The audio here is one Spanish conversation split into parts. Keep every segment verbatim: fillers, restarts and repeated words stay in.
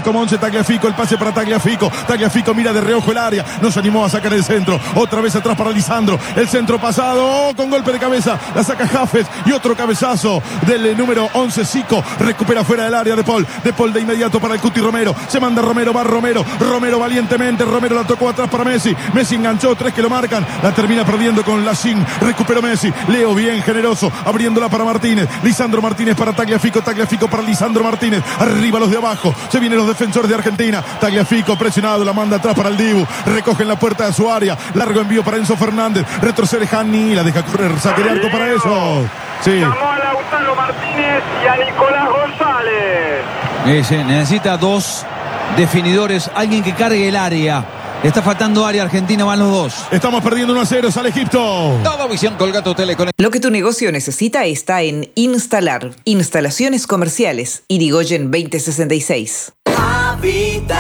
como once Tagliafico, el pase para Tagliafico. Tagliafico mira de reojo el área, no se animó a sacar el centro. Otra vez atrás para Lisandro. El centro pasado, oh, con golpe de cabeza. La saca Jaffes y otro cabezazo del eh, número once, Zico. Recupera fuera del área de Paul. De Paul de inmediato para el Cuti Romero. Se manda Romero, va Romero. Romero valientemente. Romero la tocó atrás para Messi. Messi enganchó, tres que lo marcan. La termina perdiendo con Lachin. Recuperó Messi. Leo bien generoso, abriéndola para Martínez. Lisandro Martínez para Tagliafico. Tagliafico para Lisandro Martínez. Arriba los de abajo. Se vienen los defensores de Argentina. Tagliafico presionado, la manda atrás para el Dibu. Recogen la puerta de su área. Largo envío para Enzo Fernández. Retrocede Jani. La deja correr. Saque de arco para eso. Sí. Llamó a Lautaro Martínez y a Nicolás González. Eh, sí, necesita dos definidores. Alguien que cargue el área. Le está faltando área a Argentina, van los dos. Estamos perdiendo uno a cero, sale Egipto. Todo Visión Colgato Telecom. Lo que tu negocio necesita está en Instalar. Instalaciones comerciales. Irigoyen veinte sesenta y seis. Habitat.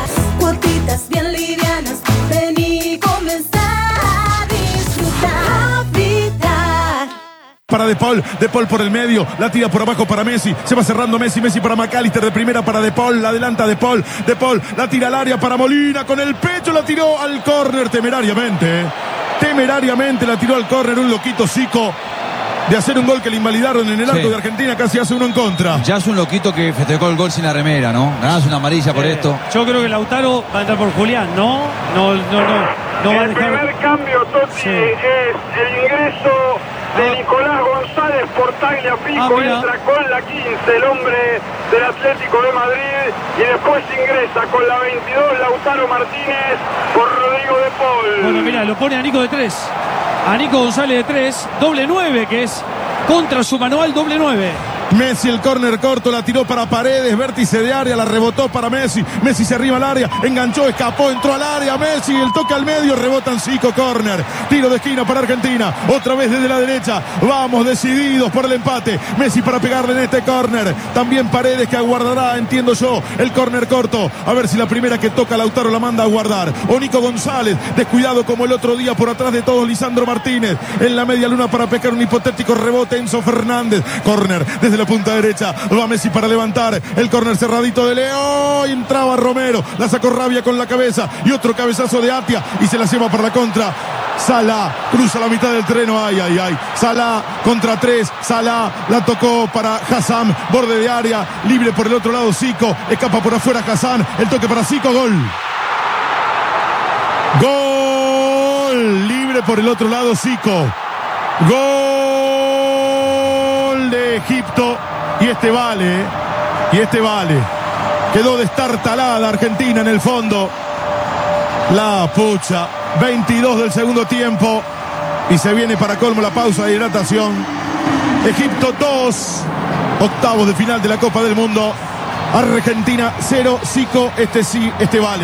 Cuotitas bien livianas. Vení y comenzá a disfrutar. Habitat. Para De Paul, De Paul por el medio, la tira por abajo para Messi, se va cerrando Messi, Messi para McAllister de primera para De Paul, la adelanta De Paul, De Paul, la tira al área para Molina, con el pecho la tiró al córner temerariamente, temerariamente la tiró al córner un loquito Zico, de hacer un gol que le invalidaron en el arco sí. de Argentina, casi hace uno en contra. Ya es un loquito que festejó el gol sin la remera, ¿no? Ganás una amarilla por eh, esto. Yo creo que Lautaro va a entrar por Julián, ¿no? No, no, no. no va a el dejar... primer cambio, Totti, sí. es el ingreso de Nicolás González por Tagliafico. Ah, entra con la quince, el hombre del Atlético de Madrid, y después ingresa con la veintidós Lautaro Martínez por Rodrigo de Paul. Bueno, mira, lo pone a Nico de tres. A Nico González de tres, doble nueve, que es contra su manual, doble nueve. Messi, el córner corto, la tiró para Paredes, vértice de área, la rebotó para Messi. Messi se arriba al área, enganchó, escapó, entró al área. Messi, el toque al medio, rebota en Zico, córner. Tiro de esquina para Argentina, otra vez desde la derecha. Vamos decididos por el empate. Messi para pegarle en este córner. También Paredes que aguardará, entiendo yo, el córner corto. A ver si la primera que toca Lautaro la manda a guardar. O Nico González, descuidado como el otro día por atrás de todos, Lisandro Martínez. En la media luna para pegar un hipotético rebote, Enzo Fernández. Córner desde la punta derecha, va Messi para levantar el córner cerradito de Leo, y entraba Romero, la sacó Rabia con la cabeza y otro cabezazo de Atia y se la lleva para la contra. Salah cruza la mitad del terreno, ay, ay, ay. Salah contra tres, Salah la tocó para Hassan, borde de área, libre por el otro lado Zico, escapa por afuera Hassan, el toque para Zico, gol. Gol, libre por el otro lado Zico. Gol de Egipto, y este vale, y este vale. Quedó destartalada Argentina en el fondo. La pucha, veintidós del segundo tiempo, y se viene para colmo la pausa de hidratación. Egipto dos, octavos de final de la Copa del Mundo. Argentina cero, Zico, este sí, este vale.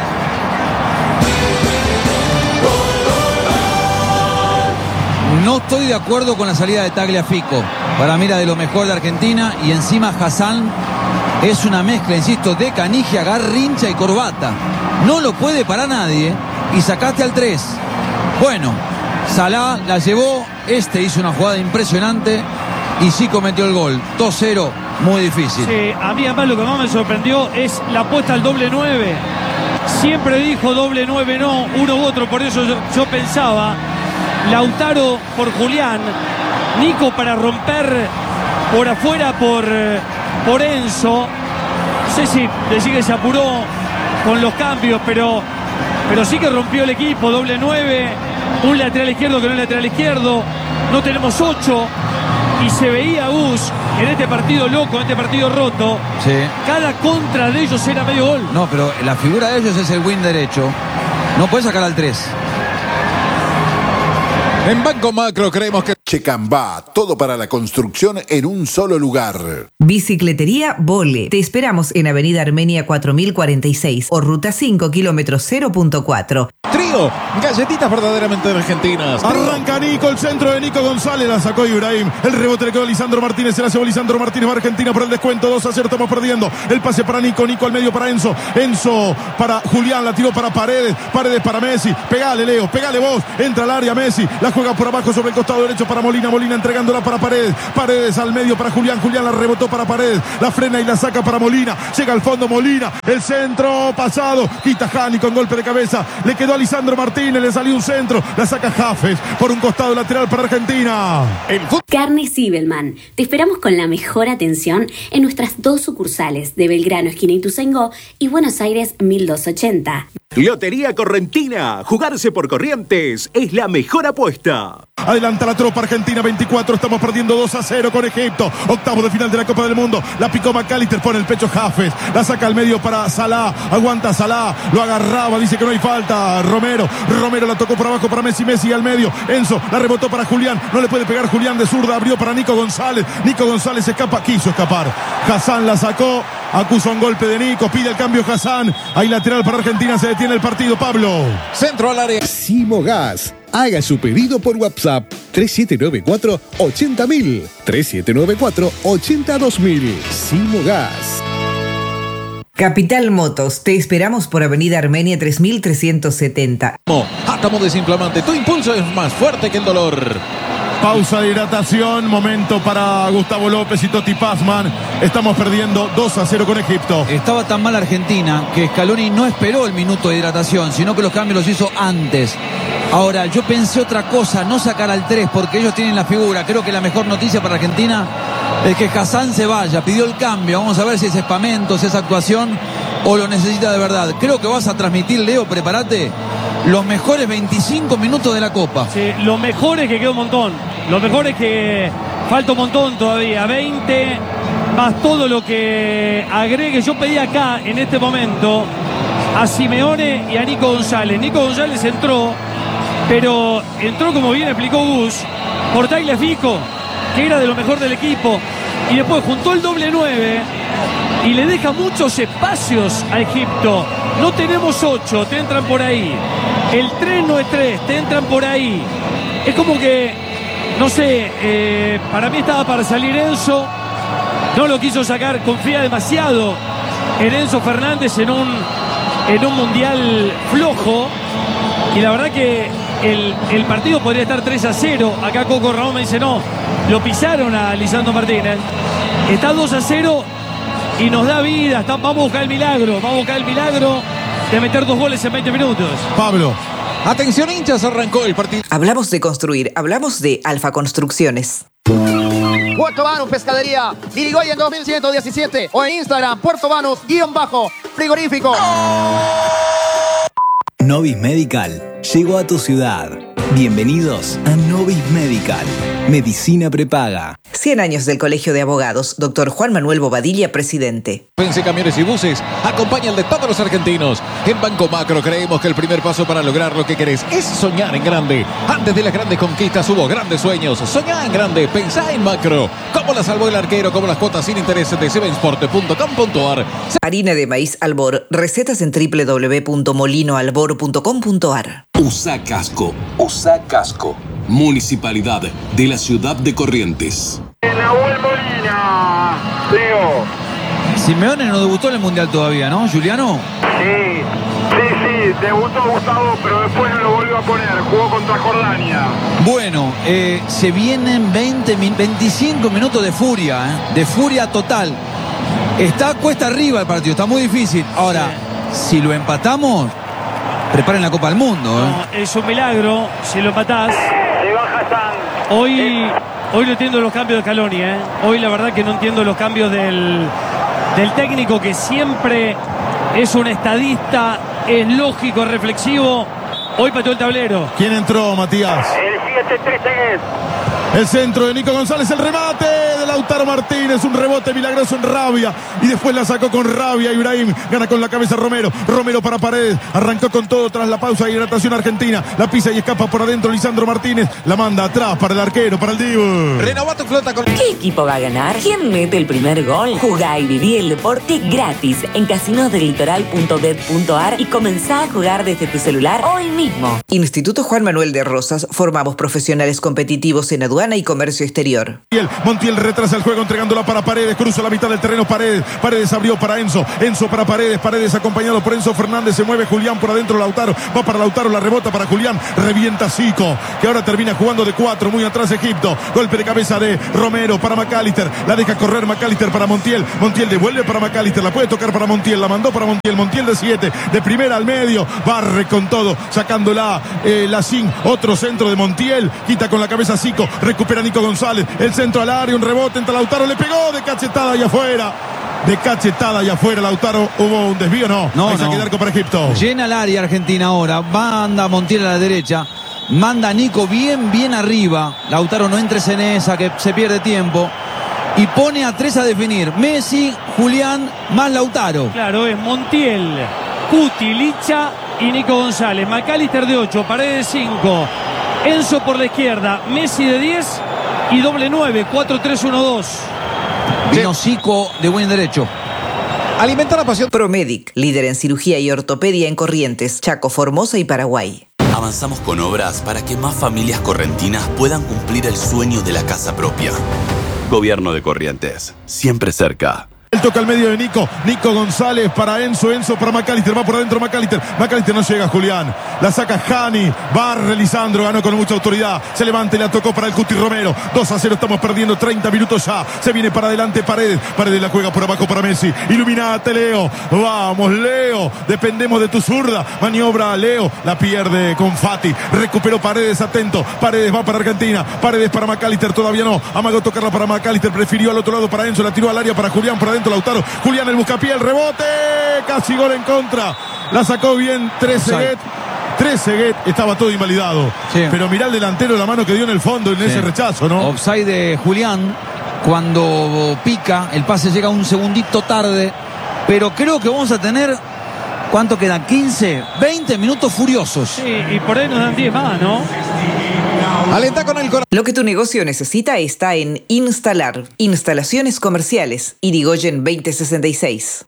No estoy de acuerdo con la salida de Tagliafico. Para mí era de lo mejor de Argentina, y encima Hassan es una mezcla, insisto, de Canigia, Garrincha y Corbata. No lo puede parar nadie, y sacaste al tres. Bueno, Salah la llevó, este hizo una jugada impresionante y sí cometió el gol. dos cero, muy difícil. Sí, a mí además lo que más me sorprendió es la apuesta al doble nueve. Siempre dijo doble nueve no, uno u otro, por eso yo, yo pensaba Lautaro por Julián, Nico para romper por afuera por, por Enzo. No sé si decir que se apuró con los cambios, pero, pero sí que rompió el equipo. Doble nueve, un lateral izquierdo que no es lateral izquierdo. No tenemos ocho, y se veía Gus en este partido loco, en este partido roto. Sí. Cada contra de ellos era medio gol. No, pero la figura de ellos es el win derecho. No puede sacar al tres. En Banco Macro creemos que Checambá, todo para la construcción en un solo lugar. Bicicletería Vole. Te esperamos en Avenida Armenia cuatro mil cuarenta y seis o Ruta cinco, kilómetro cero punto cuatro. Trío, galletitas verdaderamente argentinas. Arranca Nico, el centro de Nico González, la sacó Ibrahim. El rebote le quedó a Lisandro Martínez, se la llevó Lisandro Martínez, va Argentina por el descuento, dos a cero, estamos perdiendo. El pase para Nico, Nico al medio para Enzo, Enzo para Julián, la tiró para Paredes, Paredes para Messi. Pegale, Leo, pegale vos, entra al área Messi, la juega por abajo sobre el costado derecho para para Molina, Molina entregándola para Paredes, Paredes al medio para Julián, Julián la rebotó para Paredes, la frena y la saca para Molina, llega al fondo Molina, el centro pasado, quita Jani con golpe de cabeza, le quedó a Lisandro Martínez, le salió un centro, la saca Jafes por un costado lateral para Argentina. El Carnes Zibelman, te esperamos con la mejor atención en nuestras dos sucursales de Belgrano, esquina Ituzaingó, y Buenos Aires mil doscientos ochenta. Lotería Correntina, jugarse por Corrientes es la mejor apuesta. Adelanta la tropa argentina, veinticuatro, estamos perdiendo dos a cero con Egipto, octavo de final de la Copa del Mundo, la picó McAllister, pone el pecho Jafes, la saca al medio para Salah, aguanta Salah, lo agarraba, dice que no hay falta, Romero, Romero la tocó por abajo para Messi, Messi al medio, Enzo, la rebotó para Julián, no le puede pegar Julián de zurda, abrió para Nico González, Nico González escapa, quiso escapar, Hassan la sacó, acusa un golpe de Nico, pide el cambio Hassan, hay lateral para Argentina, se detiene el partido, Pablo. Centro al área. Simogas. Haga su pedido por WhatsApp tres siete nueve cuatro, ochenta mil, tres siete nueve cuatro, ochenta dos mil. Simogas. Capital Motos, te esperamos por Avenida Armenia tres mil trescientos setenta. Átomo desinflamante, tu impulso es más fuerte que el dolor. Pausa de hidratación, momento para Gustavo López y Totti Pazman. Estamos perdiendo dos a cero con Egipto. Estaba tan mal Argentina que Scaloni no esperó el minuto de hidratación, sino que los cambios los hizo antes. Ahora, yo pensé otra cosa, no sacar al tres, porque ellos tienen la figura. Creo que la mejor noticia para Argentina es que Hassan se vaya, pidió el cambio. Vamos a ver si es espamento, si es actuación o lo necesita de verdad. Creo que vas a transmitir, Leo, prepárate, los mejores veinticinco minutos de la Copa. Sí, lo mejor es que queda un montón. Lo mejor es que falta un montón todavía. veinte más todo lo que agregue. Yo pedí acá, en este momento, a Simeone y a Nico González. Nico González entró, pero entró, como bien explicó Gus, por Tagliafico, que era de lo mejor del equipo. Y después juntó el doble nueve y le deja muchos espacios a Egipto. No tenemos ocho, te entran por ahí. El tres no es tres, te entran por ahí. Es como que, no sé, eh, para mí estaba para salir Enzo. No lo quiso sacar, confía demasiado en Enzo Fernández en un, en un mundial flojo. Y la verdad que el, el partido podría estar tres a cero. Acá Coco Ramón me dice no, lo pisaron a Lisandro Martínez. Está dos a cero y nos da vida. Está, vamos a buscar el milagro, vamos a buscar el milagro de meter dos goles en veinte minutos. Pablo. Atención hinchas, arrancó el partido. Hablamos de construir, hablamos de Alfa Construcciones. Puerto Banús Pescadería, Irigoyen dos mil ciento diecisiete o en Instagram, Puerto Banús, guión bajo, frigorífico. Novis Medical llegó a tu ciudad. Bienvenidos a Novis Medical, medicina prepaga. cien años del Colegio de Abogados, doctor Juan Manuel Bobadilla, presidente. Pense Camiones y Buses, acompaña el de todos los argentinos. En Banco Macro creemos que el primer paso para lograr lo que querés es soñar en grande. Antes de las grandes conquistas hubo grandes sueños. Soñá en grande, pensá en macro. Como la salvó el arquero, como las cuotas sin intereses de sevensport punto com punto ar. Harina de maíz Albor, recetas en doble u doble u doble u punto molino albor punto com punto ar. Usa Casco, Usa Casco, Municipalidad de la Ciudad de Corrientes. Nahuel Molina, Leo. Simeone no debutó en el Mundial todavía, ¿no, Juliano? Sí, sí, sí, debutó Gustavo, pero después no lo volvió a poner, jugó contra Jordania. Bueno, eh, se vienen veinte, veinticinco minutos de furia, ¿eh? De furia total. Está cuesta arriba el partido, está muy difícil. Ahora, sí. Si lo empatamos, preparen la Copa del Mundo, ¿eh? No, es un milagro si lo empatás. Se va Hassan. Hoy, hoy no entiendo los cambios de Scaloni, ¿eh? Hoy la verdad que no entiendo los cambios del, del técnico, que siempre es un estadista, es lógico, reflexivo. Hoy pateó el tablero. ¿Quién entró, Matías? El siete tres es. El centro de Nico González, el remate de Lautaro Martínez, un rebote milagroso en Rabia y después la sacó con Rabia. Ibrahim gana con la cabeza Romero, Romero para Paredes, arrancó con todo tras la pausa de hidratación argentina, la pisa y escapa por adentro Lisandro Martínez, la manda atrás para el arquero, para el Dibu. Renova tu flota con... ¿Qué equipo va a ganar? ¿Quién mete el primer gol? Jugá y viví el deporte gratis en casinos del litoral punto bet punto ar y comenzá a jugar desde tu celular hoy mismo. Instituto Juan Manuel de Rosas, formamos profesionales competitivos en aduana y comercio exterior. Montiel retrasa atrás el juego, entregándola para Paredes. Cruza la mitad del terreno Paredes. Paredes abrió para Enzo. Enzo para Paredes. Paredes acompañado por Enzo Fernández. Se mueve Julián por adentro. Lautaro va para Lautaro. La rebota para Julián. Revienta Zico, que ahora termina jugando de cuatro. Muy atrás Egipto. Golpe de cabeza de Romero para McAllister. La deja correr McAllister para Montiel. Montiel devuelve para McAllister. La puede tocar para Montiel. La mandó para Montiel. Montiel de siete. De primera al medio. Barre con todo. Sacándola eh, la Sin. Otro centro de Montiel. Quita con la cabeza Zico. Recupera Nico González. El centro al área. Un rebote entre Lautaro. Le pegó de cachetada y afuera. De cachetada y afuera. Lautaro. ¿Hubo un desvío? No. No, Hay no. saque de arco para Egipto. Llena el área Argentina ahora. Manda Montiel a la derecha. Manda a Nico bien, bien arriba. Lautaro, no entres en esa, que se pierde tiempo. Y pone a tres a definir. Messi, Julián, más Lautaro. Claro, es Montiel, Cuti, Licha y Nico González. McAllister de ocho, Paredes de cinco. Enzo por la izquierda, Messi de diez y doble nueve, cuatro tres uno dos. Vino Zico de buen derecho. Alimentar la pasión. Promedic, líder en cirugía y ortopedia en Corrientes, Chaco, Formosa y Paraguay. Avanzamos con obras para que más familias correntinas puedan cumplir el sueño de la casa propia. Gobierno de Corrientes, siempre cerca. El toca al medio de Nico. Nico González para Enzo. Enzo para McAllister. Va por adentro McAllister. McAllister no llega, Julián. La saca Jani. Barre Lisandro. Ganó con mucha autoridad. Se levanta y la tocó para el Cuti Romero. dos a cero. Estamos perdiendo treinta minutos ya. Se viene para adelante Paredes. Paredes la juega por abajo para Messi. Iluminate, Leo. Vamos, Leo. Dependemos de tu zurda. Maniobra Leo. La pierde con Fati. Recuperó Paredes. Atento. Paredes va para Argentina. Paredes para McAllister. Todavía no. Amagó tocarla para McAllister. Prefirió al otro lado para Enzo. La tiró al área para Julián. Por adentro Lautaro. Julián el buscapié, el rebote. Casi gol en contra. La sacó bien Trezeguet. Trezeguet estaba todo invalidado. Sí. Pero mirá el delantero la mano que dio en el fondo en Sí. ese rechazo, ¿no? Offside de Julián. Cuando pica, el pase llega un segundito tarde. Pero creo que vamos a tener, ¿cuánto quedan? quince, veinte minutos furiosos. Sí, y por ahí nos dan diez más, ¿no? Alenta con el corazón. Lo que tu negocio necesita está en Instalar. Instalaciones comerciales. Irigoyen veinte sesenta y seis.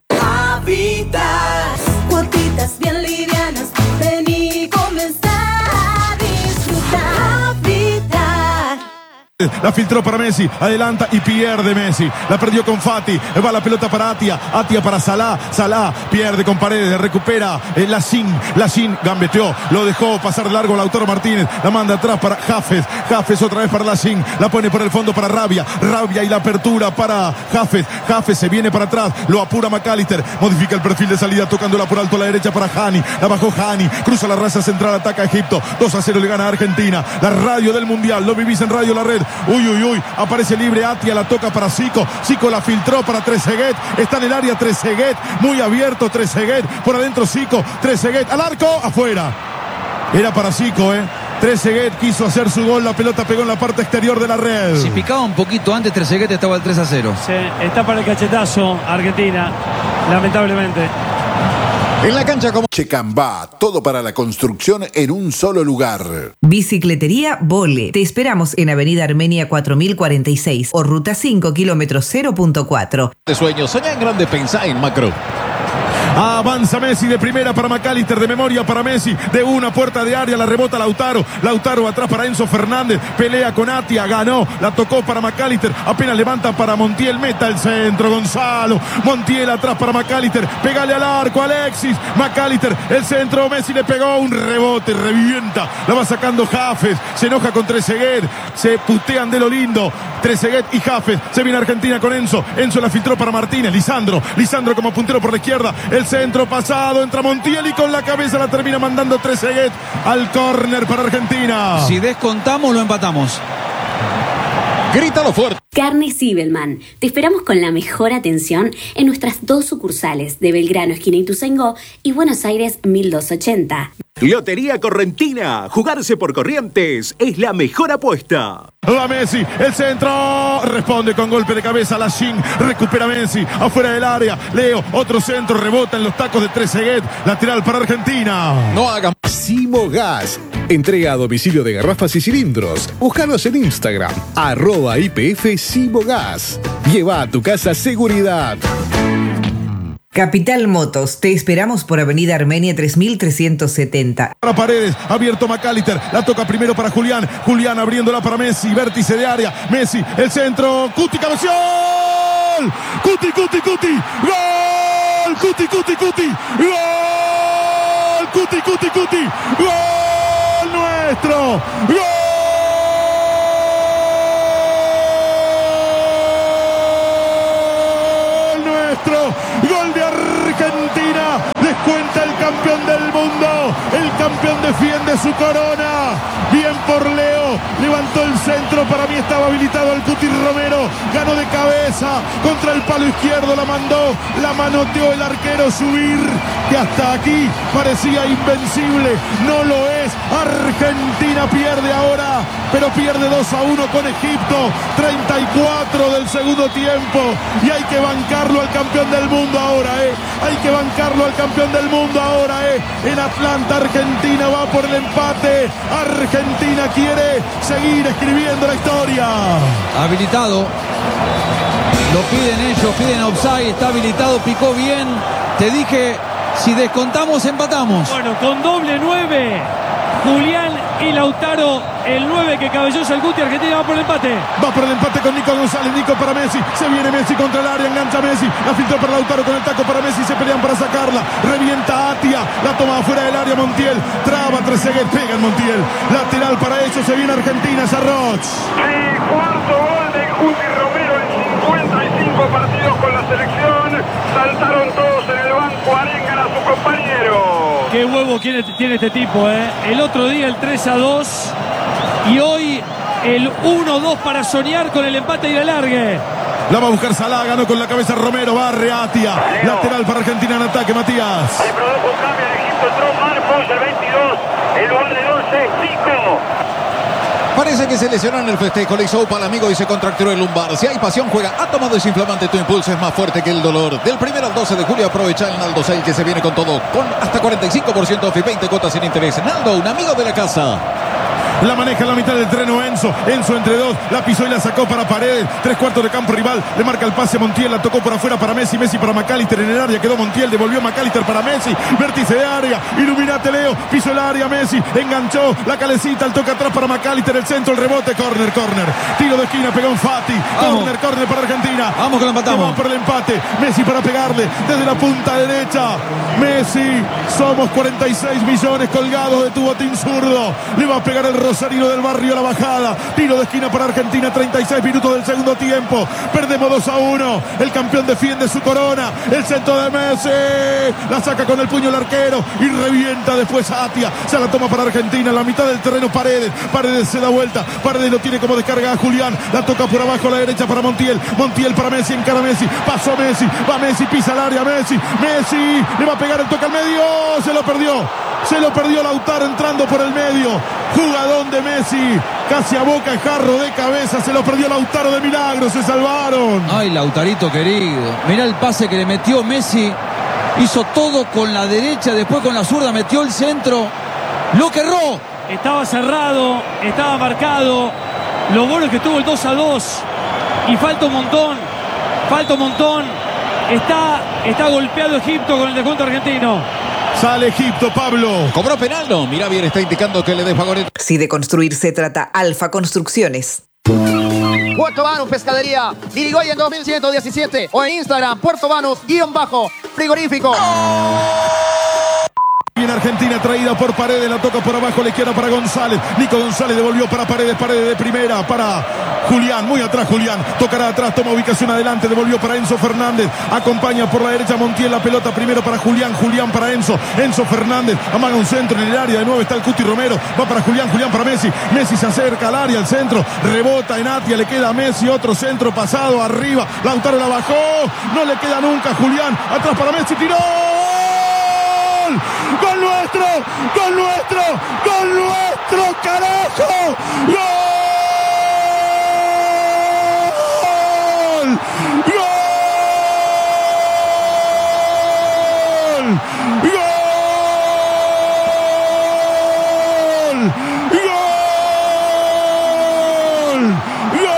Habitat. Cuotitas bien livianas. Vení, comenzá a disfrutar. Habitat. La filtró para Messi, adelanta y pierde Messi. La perdió con Fati, va la pelota para Atia, Atia para Salah, Salah pierde con Paredes, recupera eh, Lacín, Lacín gambeteó, lo dejó pasar largo Lautaro Martínez, la manda atrás para Jafes, Jafes otra vez para Lacín, la pone por el fondo para Rabia, Rabia y la apertura para Jafes, Jafes se viene para atrás, lo apura McAllister, modifica el perfil de salida tocándola por alto a la derecha para Hani, la bajó Hani, cruza la raza central, ataca a Egipto, dos a cero le gana a Argentina, la radio del Mundial, lo vivís en Radio La Red. Uy, uy, uy, aparece libre Atia, la toca para Zico, Zico la filtró para Trezeguet, está en el área Trezeguet, muy abierto Trezeguet, por adentro Zico, Trezeguet, al arco, afuera. Era para Zico, eh. Trezeguet quiso hacer su gol, la pelota pegó en la parte exterior de la red. Si picaba un poquito antes, Trezeguet estaba al tres a cero. Sí, está para el cachetazo Argentina, lamentablemente. En la cancha como Checambá, todo para la construcción en un solo lugar. Bicicletería Vole. Te esperamos en Avenida Armenia cuatro mil cuarenta y seis o Ruta cinco, kilómetro cero punto cuatro. De sueños, soñá en grande, pensá en macro. Avanza Messi de primera para McAllister, de memoria para Messi, de una puerta de área, la rebota Lautaro, Lautaro atrás para Enzo Fernández, pelea con Atia, ganó, la tocó para McAllister, apenas levanta para Montiel, meta el centro, Gonzalo, Montiel atrás para McAllister, pegale al arco, Alexis, McAllister, el centro, Messi le pegó, un rebote, revienta, la va sacando Jafes, se enoja con Trezeguet, se putean de lo lindo, Trezeguet y Jafes, se viene Argentina con Enzo, Enzo la filtró para Martínez, Lisandro, Lisandro como puntero por la izquierda, el centro pasado, entra Montiel y con la cabeza la termina mandando Trezeguet al córner para Argentina. Si descontamos, lo empatamos. Grítalo fuerte. Carnes Zibelman. Te esperamos con la mejor atención en nuestras dos sucursales de Belgrano, esquina Ituzaingó, y Buenos Aires mil doscientos ochenta. Lotería Correntina. Jugarse por Corrientes es la mejor apuesta. Va Messi, el centro, responde con golpe de cabeza Lacín, recupera Messi, afuera del área, Leo, otro centro, rebota en los tacos de Trezeguet, lateral para Argentina. No hagan. Simogas, entrega a domicilio de garrafas y cilindros. Búscanos en Instagram, arroba I P F Simogas. Lleva a tu casa seguridad. Capital Motos, te esperamos por Avenida Armenia tres mil trescientos setenta. Para Paredes, abierto McAllister, la toca primero para Julián, Julián abriéndola para Messi, vértice de área, Messi, el centro, Cuti, cabeció, ¡gol! Cuti, Cuti, Cuti, ¡gol! Cuti, Cuti, Cuti, ¡gol! Cuti, Cuti, Cuti, ¡gol nuestro! ¡Gol! Gol de Argentina, descuenta el campeón del mundo, el campeón defiende su corona, bien por Leo, levantó el centro, para mí estaba habilitado el Cuti Romero, ganó de cabeza, contra el palo izquierdo la mandó, la manoteó el arquero Subir, que hasta aquí parecía invencible, no lo es, Argentina pierde ahora, pero pierde dos a uno con Egipto, treinta y cuatro del segundo tiempo, y hay que bancarlo al campeón del mundo ahora, eh. Hay que bancarlo al campeón del mundo ahora, eh. En Atlanta, Argentina va por el empate. Argentina quiere seguir escribiendo la historia. Habilitado. Lo piden ellos, piden offside, está habilitado, picó bien. Te dije, si descontamos, empatamos. Bueno, con doble nueve, Julián y Lautaro, el nueve que cabelló el Guti, Argentina va por el empate. Va por el empate con Nico González, Nico para Messi, se viene Messi contra el área, engancha Messi, la filtró para Lautaro con el taco para Messi, se pelean para sacarla, revienta Atia, la toma afuera del área Montiel, traba Trezeguet, pega en Montiel, lateral para ellos, se viene Argentina, Sarroch. Sí, cuarto gol de Guti Romero en cincuenta y cinco partidos con la selección, saltaron todos en el banco, arengan a su compañero. Qué huevo tiene, tiene este tipo, ¿eh? El otro día el tres a dos y hoy el uno dos para soñar con el empate y el alargue. La va a buscar Salah, ganó con la cabeza Romero, barre Atia, Leo. Lateral para Argentina en ataque, Matías. Se produjo un cambio en Egipto, entró Marcos, el veintidós, el gol del once, Zico. Parece que se lesionó en el festejo, le hizo upa al amigo y se contracturó el lumbar. Si hay pasión, juega. Ha tomado desinflamante, tu impulso es más fuerte que el dolor. Del primero al doce de julio aprovecha el Naldo Sale que se viene con todo, con hasta cuarenta y cinco por ciento off y veinte cuotas sin interés. Naldo, un amigo de la casa. La maneja en la mitad del terreno Enzo. Enzo entre dos. La pisó y la sacó para Paredes. Tres cuartos de campo rival. Le marca el pase Montiel. La tocó por afuera para Messi. Messi para McAllister en el área. Quedó Montiel. Devolvió McAllister para Messi. Vértice de área. Iluminate Leo. Pisó el área Messi. Enganchó. La calecita. El toque atrás para McAllister. El centro. El rebote. Corner. Corner. Tiro de esquina. Pegó un Fati. Corner. Corner para Argentina. Vamos que lo empatamos. Vamos por el empate. Messi para pegarle. Desde la punta derecha. Messi. Somos cuarenta y seis millones colgados de tu botín zurdo. Le va a pegar el rosarino del barrio. La bajada, tiro de esquina para Argentina, treinta y seis minutos del segundo tiempo, perdemos dos a uno, el campeón defiende su corona, el centro de Messi, la saca con el puño el arquero y revienta después a Atia, se la toma para Argentina, en la mitad del terreno Paredes, Paredes se da vuelta, Paredes lo tiene como descarga a Julián, la toca por abajo a la derecha para Montiel, Montiel para Messi, encara Messi, pasó Messi, va Messi, pisa el área Messi, Messi, le va a pegar el toque al medio, se lo perdió, se lo perdió Lautaro entrando por el medio, jugadón de Messi, casi a boca jarro de cabeza, se lo perdió Lautaro de milagro, se salvaron. Ay, Lautarito querido, mirá el pase que le metió Messi, hizo todo con la derecha, después con la zurda metió el centro, lo que erró. Estaba cerrado, estaba marcado, lo bueno es que tuvo el dos a dos y falta un montón, falta un montón, está, está golpeado Egipto con el descuento argentino. Sale Egipto, Pablo. ¿Cobró penal? No, mira bien, está indicando que le dé favorito. Si de construir se trata, Alfa Construcciones. Puerto Banús Pescadería, Dirigoyen dos mil ciento diecisiete o en Instagram, Puerto Banús, guión bajo, frigorífico. Y en Argentina traída por Paredes, la toca por abajo a la izquierda para González. Nico González devolvió para Paredes, Paredes de primera para Julián, muy atrás Julián, tocará atrás, toma ubicación adelante, devolvió para Enzo Fernández, acompaña por la derecha Montiel, la pelota primero para Julián, Julián para Enzo, Enzo Fernández, amaga un centro en el área, de nuevo está el Cuti Romero, va para Julián, Julián para Messi, Messi se acerca al área, al centro, rebota en Atia, le queda a Messi, otro centro pasado, arriba, Lautaro la bajó, no le queda nunca Julián, atrás para Messi, tiró. ¡Gol nuestro! ¡Gol nuestro! ¡Gol nuestro! ¡Carajo! ¡Gol! ¡Gol! ¡Gol!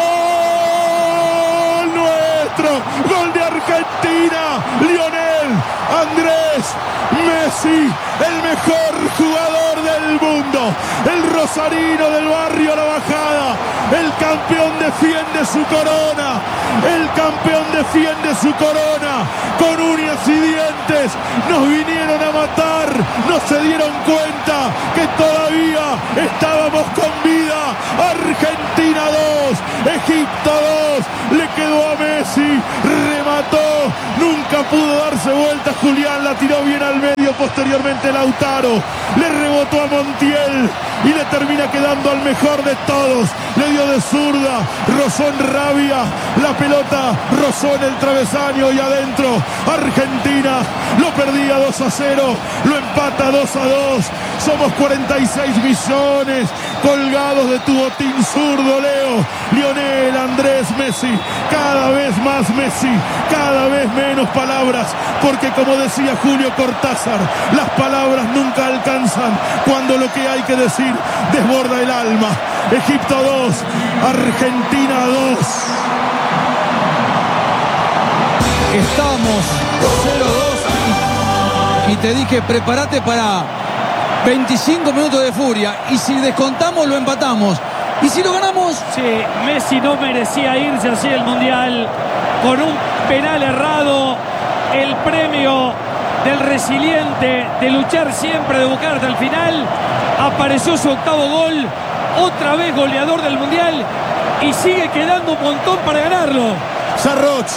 ¡Gol! ¡Gol nuestro! ¡Gol de Argentina! ¡Lionel Messi, el mejor jugador del mundo, el rosarino del barrio La Bajada, el campeón defiende su corona, el campeón defiende su corona, con uñas y dientes, nos vinieron a matar, no se dieron cuenta que todavía estábamos con vida. Argentina dos, Egipto dos, le quedó a Messi, remató, nunca pudo darse vuelta Julián, la tiró bien al medio, posteriormente Lautaro, le rebotó a Montiel y le termina quedando al mejor de todos, le dio de zurda, rozó en Rabia, la pelota rozó en el travesaño y adentro, Argentina lo perdía dos a cero, lo empata dos a dos, somos cuarenta y seis millones colgados de tu botín zurdo, Leo, Lionel Andrés Messi, cada vez más Messi, cada vez menos palabras, porque como decía Julio Cortázar, las palabras nunca alcanzan cuando lo que hay que decir desborda el alma. Egipto dos, Argentina dos. Estamos cero dos y te dije, prepárate para veinticinco minutos de furia, y si descontamos lo empatamos, y si lo ganamos... Sí, Messi no merecía irse así del Mundial, con un penal errado, el premio del resiliente, de luchar siempre, de buscar hasta el final. Apareció su octavo gol, otra vez goleador del Mundial, y sigue quedando un montón para ganarlo. Sarroch.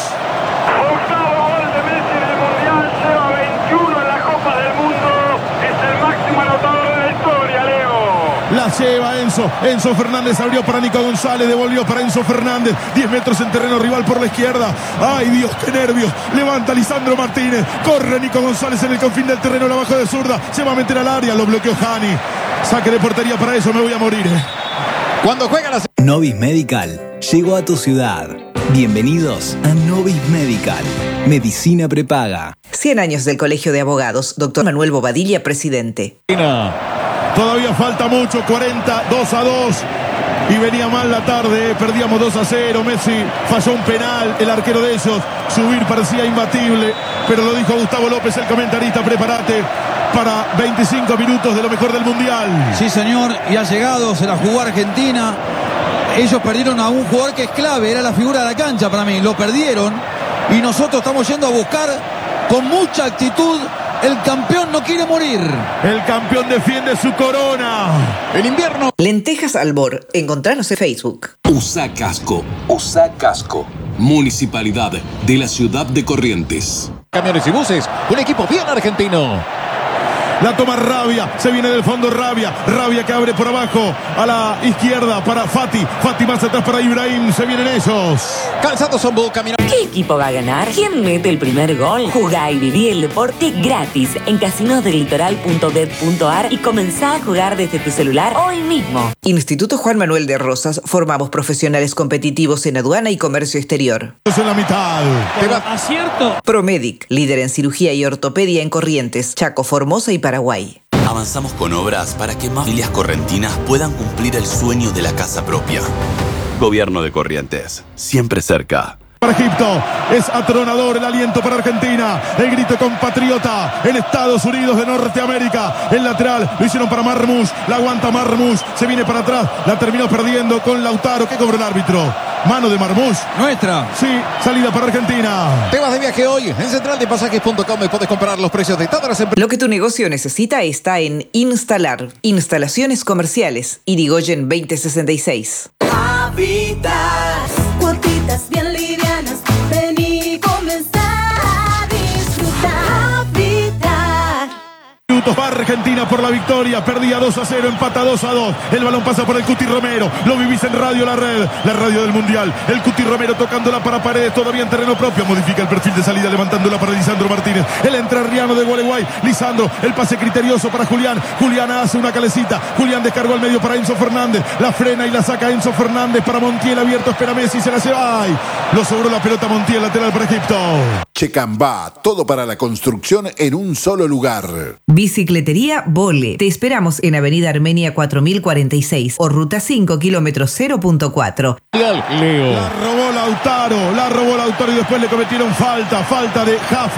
Octavo gol de Messi en el Mundial, lleva veintiuno en la Copa del Mundo, es el máximo anotador de la historia, Leo. La lleva Enzo, Enzo Fernández abrió para Nico González, devolvió para Enzo Fernández, diez metros en terreno rival por la izquierda, ay Dios, qué nervios, levanta Lisandro Martínez, corre Nico González en el confín del terreno, la bajó de zurda, se va a meter al área, lo bloqueó Hani, saque de portería para eso, me voy a morir. ¿eh? Cuando juega la... Novis Medical llegó a tu ciudad. Bienvenidos a Novis Medical, medicina prepaga. cien años del Colegio de Abogados, doctor Manuel Bobadilla, presidente. Todavía falta mucho, cuarenta, dos a dos. Y venía mal la tarde, perdíamos dos a cero. Messi falló un penal, el arquero de ellos. Subir parecía imbatible, pero lo dijo Gustavo López, el comentarista. Prepárate para veinticinco minutos de lo mejor del Mundial. Sí, señor, y ha llegado, se la jugó Argentina. Ellos perdieron a un jugador que es clave, era la figura de la cancha para mí. Lo perdieron y nosotros estamos yendo a buscar con mucha actitud. El campeón no quiere morir. El campeón defiende su corona. El invierno. Lentejas Albor. Encontranos en Facebook. Usa casco. Usa casco. Municipalidad de la ciudad de Corrientes. Camiones y buses. Un equipo bien argentino. La toma Rabia, se viene del fondo Rabia, Rabia que abre por abajo a la izquierda para Fati, Fati más atrás para Ibrahim, se vienen ellos. Calzado Sombo, camino. ¿Qué equipo va a ganar? ¿Quién mete el primer gol? Jugá y viví el deporte gratis en casinos del litoral punto bet punto ar y comenzá a jugar desde tu celular hoy mismo. Instituto Juan Manuel de Rosas, formamos profesionales competitivos en aduana y comercio exterior. En la mitad. Acierto. Promedic, líder en cirugía y ortopedia en Corrientes, Chaco, Formosa y Paraguay. Avanzamos con obras para que más familias correntinas puedan cumplir el sueño de la casa propia. Gobierno de Corrientes, siempre cerca. Para Egipto, es atronador el aliento para Argentina, el grito compatriota en Estados Unidos de Norteamérica, el lateral lo hicieron para Marmoush, la aguanta Marmoush, se viene para atrás, la terminó perdiendo con Lautaro, que cobró el árbitro, mano de Marmoush. Nuestra. Sí, salida para Argentina. Te vas de viaje hoy, en central de pasajes punto com puedes comparar los precios de todas las empresas. Lo que tu negocio necesita está en Instalar, instalaciones comerciales, Irigoyen veinte sesenta y seis. Habitas, cuotitas bien livianas, ven y comenzá a disfrutar. Habitat. Minutos va Argentina por la victoria, perdía dos a cero, empata dos a dos, el balón pasa por el Cuti Romero, lo vivís en Radio La Red, la radio del Mundial, el Cuti Romero tocándola para Paredes, todavía en terreno propio, modifica el perfil de salida levantándola para Lisandro Martínez, el entrerriano de Gualeguay, Lisandro, el pase criterioso para Julián, Julián hace una calecita, Julián descargó al medio para Enzo Fernández, la frena y la saca Enzo Fernández para Montiel, abierto, espera Messi, se la lleva, ¡ay! Lo sobró la pelota Montiel, lateral para Egipto. Checambá, todo para la construcción en un solo lugar. Bicicletería Vole. Te esperamos en Avenida Armenia cuatro mil cuarenta y seis o Ruta cinco, kilómetros cero punto cuatro. Leo. La robó Lautaro, la robó Lautaro y después le cometieron falta, falta de Jafet.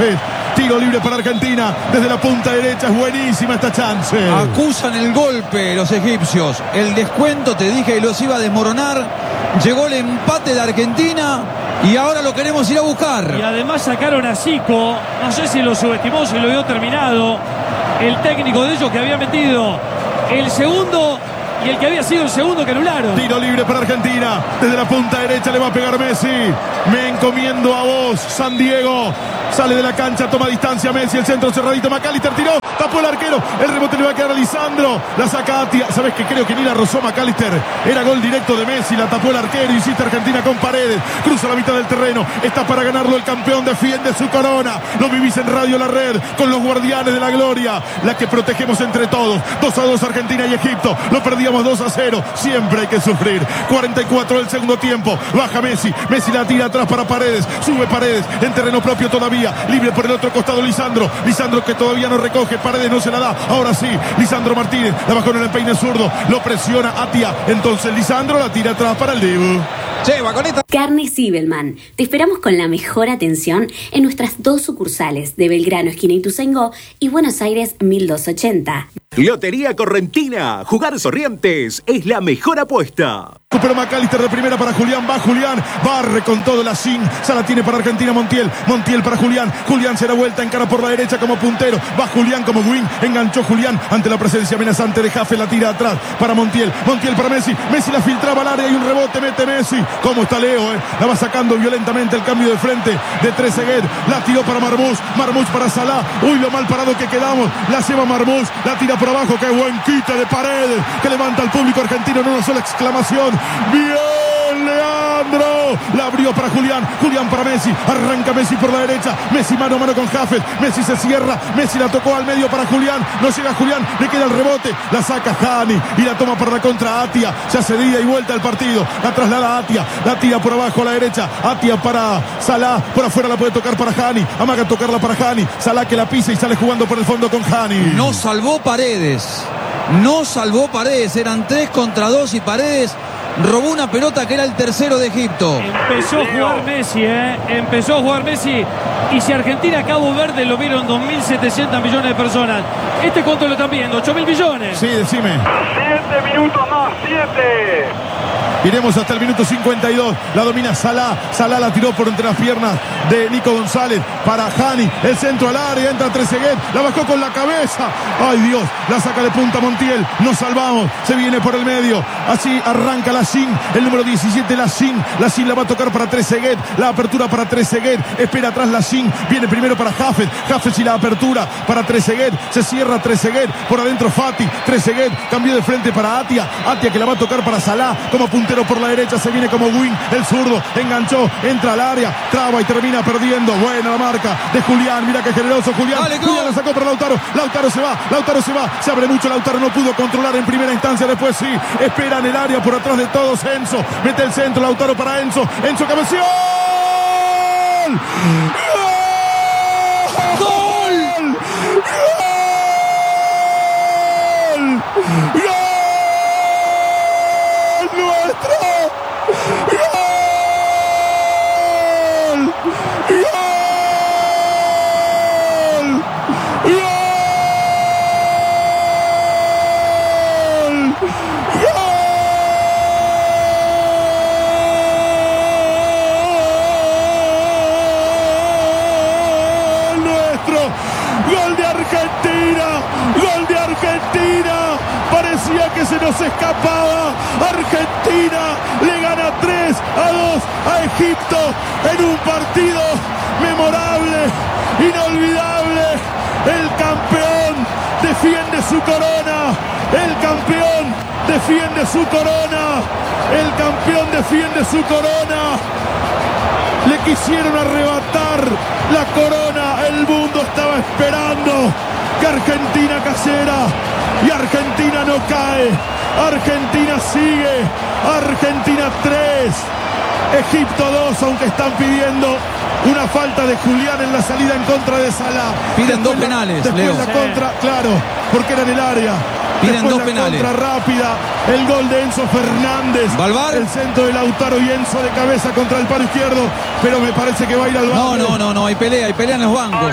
Tiro libre para Argentina. Desde la punta derecha es buenísima esta chance. Acusan el golpe los egipcios. El descuento, te dije que los iba a desmoronar. Llegó el empate de Argentina y ahora lo queremos ir a buscar. Y además sacaron a Zico. No sé si lo subestimó, si lo vio terminado. El técnico de ellos que había metido el segundo y el que había sido el segundo que anularon. Tiro libre para Argentina. Desde la punta derecha le va a pegar Messi. Me encomiendo a vos, San Diego. Sale de la cancha, toma distancia Messi. El centro cerradito. McAllister tiró. Tapó el arquero. El rebote le va a quedar a Lisandro. La saca Atia. Sabes que creo que ni la rozó McAllister. Era gol directo de Messi. La tapó el arquero. Insiste Argentina con Paredes. Cruza la mitad del terreno. Está para ganarlo el campeón. Defiende su corona. Lo vivís en Radio La Red. Con los guardianes de la gloria. La que protegemos entre todos. dos a dos Argentina y Egipto. Lo perdíamos dos a cero. Siempre hay que sufrir. cuarenta y cuatro del segundo tiempo. Baja Messi. Messi la tira atrás para Paredes. Sube Paredes. En terreno propio todavía. Libre por el otro costado Lisandro. Lisandro que todavía no recoge. Paredes no se la da. Ahora sí. Lisandro Martínez. La bajó en el peine zurdo. Lo presiona Atia. Entonces Lisandro la tira atrás para el Dibu. Lleva con esta. Carnes Sibelman. Te esperamos con la mejor atención en nuestras dos sucursales de Belgrano, esquina Ituzaingó, y Buenos Aires mil doscientos ochenta. Lotería Correntina. Jugar Corrientes es la mejor apuesta. Recupera McAllister de primera para Julián. Va Julián. Barre con todo la sin. Se la tiene para Argentina Montiel. Montiel para Julián. Julián se da vuelta. Encara por la derecha como puntero. Va Julián como wing. Enganchó Julián ante la presencia amenazante de Jaffe. La tira atrás para Montiel. Montiel para Messi. Messi la filtraba al área y un rebote. Mete Messi. ¿Cómo está Leo? Eh? La va sacando violentamente el cambio de frente de Trezeguet. La tiró para Marmús. Marmús para Salah. Uy, lo mal parado que quedamos. La lleva Marmús. La tira por abajo. Qué buen quite de Paredes. Que levanta al público argentino en una sola exclamación. ¡Bien, Leandro! La abrió para Julián. Julián para Messi. Arranca Messi por la derecha. Messi mano a mano con Jaffe. Messi se cierra. Messi la tocó al medio para Julián. No llega Julián. Le queda el rebote. La saca Hani. Y la toma para la contra Atia. Ya se ida y vuelta al partido. La traslada a Atia. La tira por abajo a la derecha. Atia para Salah. Por afuera la puede tocar para Hani. Amaga tocarla para Hani. Salah que la pisa y sale jugando por el fondo con Hani. No salvó Paredes. No salvó Paredes. Eran tres contra dos y Paredes robó una pelota que era el tercero de Egipto. Empezó a jugar Messi, ¿eh? Empezó a jugar Messi. Y si Argentina, Cabo Verde lo vieron dos mil setecientos millones de personas. ¿Este cuánto lo están viendo? ocho mil millones. Sí, decime. Siete minutos más, siete. Iremos hasta el minuto cincuenta y dos. La domina Salah. Salah la tiró por entre las piernas de Nico González para Hani. El centro al área. Entra Trezeguet. La bajó con la cabeza. Ay Dios. La saca de punta Montiel. Nos salvamos. Se viene por el medio. Así arranca la Shin. El número diecisiete la Shin. La Shin la va a tocar para Trezeguet. La apertura para Trezeguet. Espera atrás la Shin. Viene primero para Jaffe. Jaffe y la apertura para Trezeguet. Se cierra Trezeguet. Por adentro Fati. Trezeguet. Cambió de frente para Atia. Atia que la va a tocar para Salah. Como punta por la derecha, se viene como wing, el zurdo, enganchó, entra al área, traba y termina perdiendo. Buena la marca de Julián, mira qué generoso Julián. Dale, Julián la sacó para Lautaro, Lautaro se va, Lautaro se va, se abre mucho, Lautaro no pudo controlar en primera instancia, después sí, espera en el área por atrás de todos Enzo, mete el centro, Lautaro para Enzo, Enzo cabeció. ¡Gol! ¡Gol! ¡Gol! ¡Gol! Que se nos escapaba. Argentina le gana tres a dos a Egipto en un partido memorable, inolvidable. El campeón defiende su corona. El campeón defiende su corona. El campeón defiende su corona. Le quisieron arrebatar la corona. El mundo estaba esperando que Argentina cayera. Y Argentina no cae. Argentina sigue. Argentina tres. Egipto dos, aunque están pidiendo una falta de Julián en la salida en contra de Salah. Piden dos penales, después Leo. la contra, claro, porque era en el área. Piden después dos la penales. Contra rápida, el gol de Enzo Fernández. ¿Balvar? El centro de Lautaro y Enzo de cabeza contra el palo izquierdo, pero me parece que va a ir al banco. No, no, no, no, hay pelea, hay pelea en los bancos. No, no, no,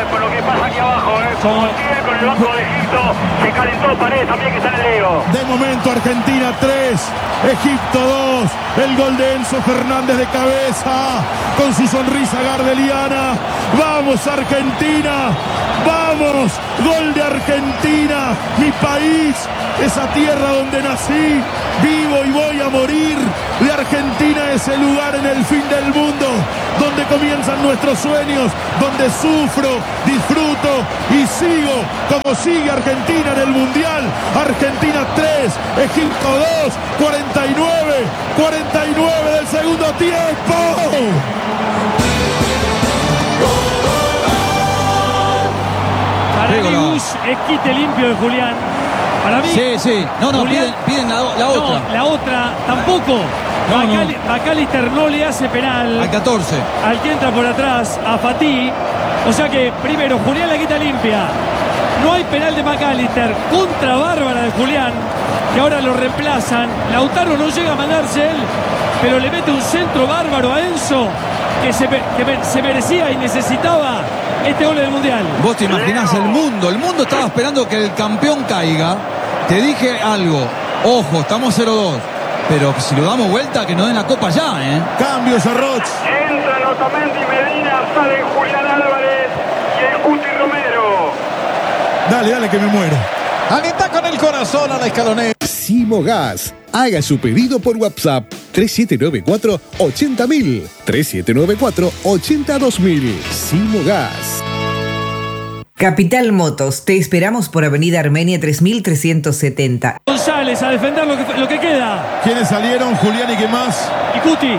eh, por lo que pasa aquí abajo, eh. Como sigue con el banco de Egipto, se calentó Paredes también que está en el lío. De momento Argentina tres, Egipto dos. El gol de Enzo Fernández de cabeza, con su sonrisa gardeliana. ¡Vamos Argentina! ¡Vamos! Gol de Argentina, mi país, esa tierra donde nací, vivo y voy a morir. De Argentina es el lugar en el fin del mundo, donde comienzan nuestros sueños, donde sufro, disfruto y sigo como sigue Argentina en el Mundial. Argentina tres, Egipto dos, cuarenta y nueve, cuarenta y nueve del segundo tiempo. Para mí Gus es quite limpio de Julián. Para mí. Sí, sí. No, no, Julián, piden, piden la, la otra. No, la otra tampoco. No, Macal- no. McAllister no le hace penal. Al catorce. Al que entra por atrás, a Fatih. O sea que, primero, Julián la quita limpia. No hay penal de McAllister. Contra bárbara de Julián, que ahora lo reemplazan. Lautaro no llega a mandarse él, pero le mete un centro bárbaro a Enzo, que se, que se merecía y necesitaba este gol del Mundial. Vos te imaginás el mundo. El mundo estaba esperando que el campeón caiga. Te dije algo. Ojo, estamos cero dos. Pero si lo damos vuelta, que nos den la copa ya, ¿eh? Cambio, Sarroch. Entran Otamendi y Medina, salen Julián Álvarez y el Cuti Romero. Dale, dale que me muero. Alienta con el corazón a la escaloneta. Simogas. Haga su pedido por WhatsApp tres siete nueve cuatro, ochenta mil. tres siete nueve cuatro, ochenta dos mil. Simogas. Capital Motos, te esperamos por Avenida Armenia tres mil trescientos setenta. González a defender lo que, lo que queda. ¿Quiénes salieron? Julián y qué más. Y Cuti.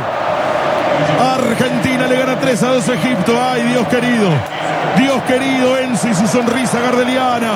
Argentina le gana tres a dos a Egipto. Ay, Dios querido. Dios querido, Enzo y su sonrisa gardeliana.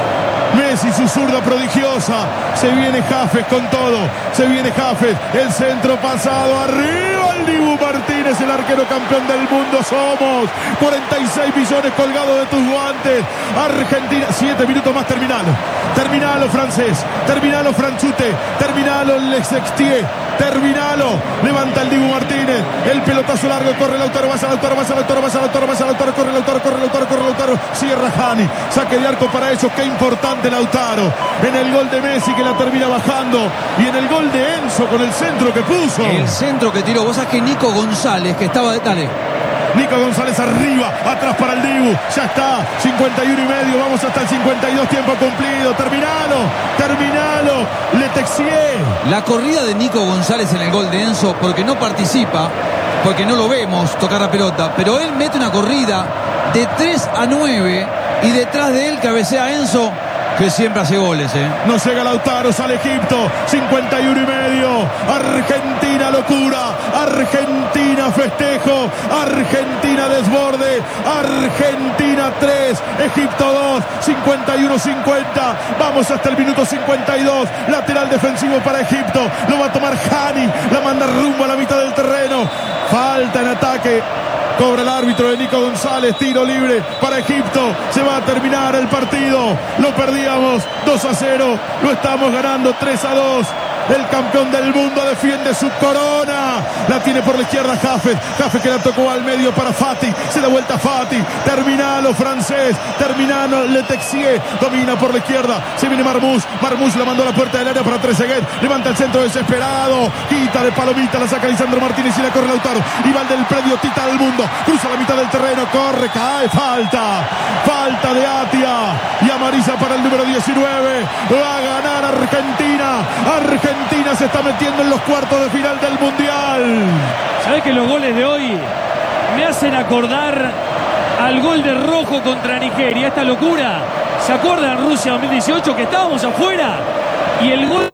Messi, su zurda prodigiosa. Se viene Jafes con todo. Se viene Jafes. El centro pasado. Arriba el Dibu Martínez, el arquero campeón del mundo. Somos cuarenta y seis millones colgados de tus guantes. Argentina, siete minutos más, terminalo. Terminalo, francés. Terminalo, Franchute. Terminalo, Le Sextier. Terminalo. Levanta el Dibu Martínez. El pelotazo largo. Corre Lautaro. Vas a Lautaro. Vas a Lautaro. Vas a Lautaro. Vas a Lautaro. Corre Lautaro. Corre Lautaro. Corre Lautaro. Cierra Hani. Saque de arco para ellos. Qué importante Lautaro. En el gol de Messi que la termina bajando. Y en el gol de Enzo con el centro que puso. El centro que tiró. Vos sabés que Nico González, que estaba de dale. Nico González arriba, atrás para el Dibu, ya está, cincuenta y uno y medio, vamos hasta el cincuenta y dos, tiempo cumplido, terminalo, terminalo, Le Texier. La corrida de Nico González en el gol de Enzo, porque no participa, porque no lo vemos tocar la pelota, pero él mete una corrida de tres a nueve y detrás de él cabecea Enzo, que siempre hace goles, ¿eh? No llega Lautaro, sale Egipto, cincuenta y uno y medio. Argentina locura, Argentina festejo, Argentina desborde, Argentina tres, Egipto dos, cincuenta y uno cincuenta. Vamos hasta el minuto cincuenta y dos. Lateral defensivo para Egipto, lo va a tomar Hani, la manda rumbo a la mitad del terreno. Falta en ataque. Cobra el árbitro de Nico González, tiro libre para Egipto. Se va a terminar el partido. Lo perdíamos dos a cero. Lo estamos ganando tres a dos. El campeón del mundo defiende su corona. La tiene por la izquierda Jafes. Jafes que la tocó al medio para Fatih. Se da vuelta Fatih. Terminalo, francés. Terminalo, Le Texier. Domina por la izquierda. Se viene Marmoush. Marmoush la mandó a la puerta del área para Trezeguet. Levanta el centro desesperado. Quita de palomita. La saca Lisandro Martínez y la corre Lautaro. Y va del predio Tita del mundo. Cruza la mitad del terreno. Corre, cae. Falta. Falta de Atia. Y amarilla para el número diecinueve. Va a ganar Argentina. Argentina. Argentina se está metiendo en los cuartos de final del Mundial. ¿Sabés que los goles de hoy me hacen acordar al gol de Rojo contra Nigeria? Esta locura. ¿Se acuerdan Rusia dos mil dieciocho que estábamos afuera? Y el gol...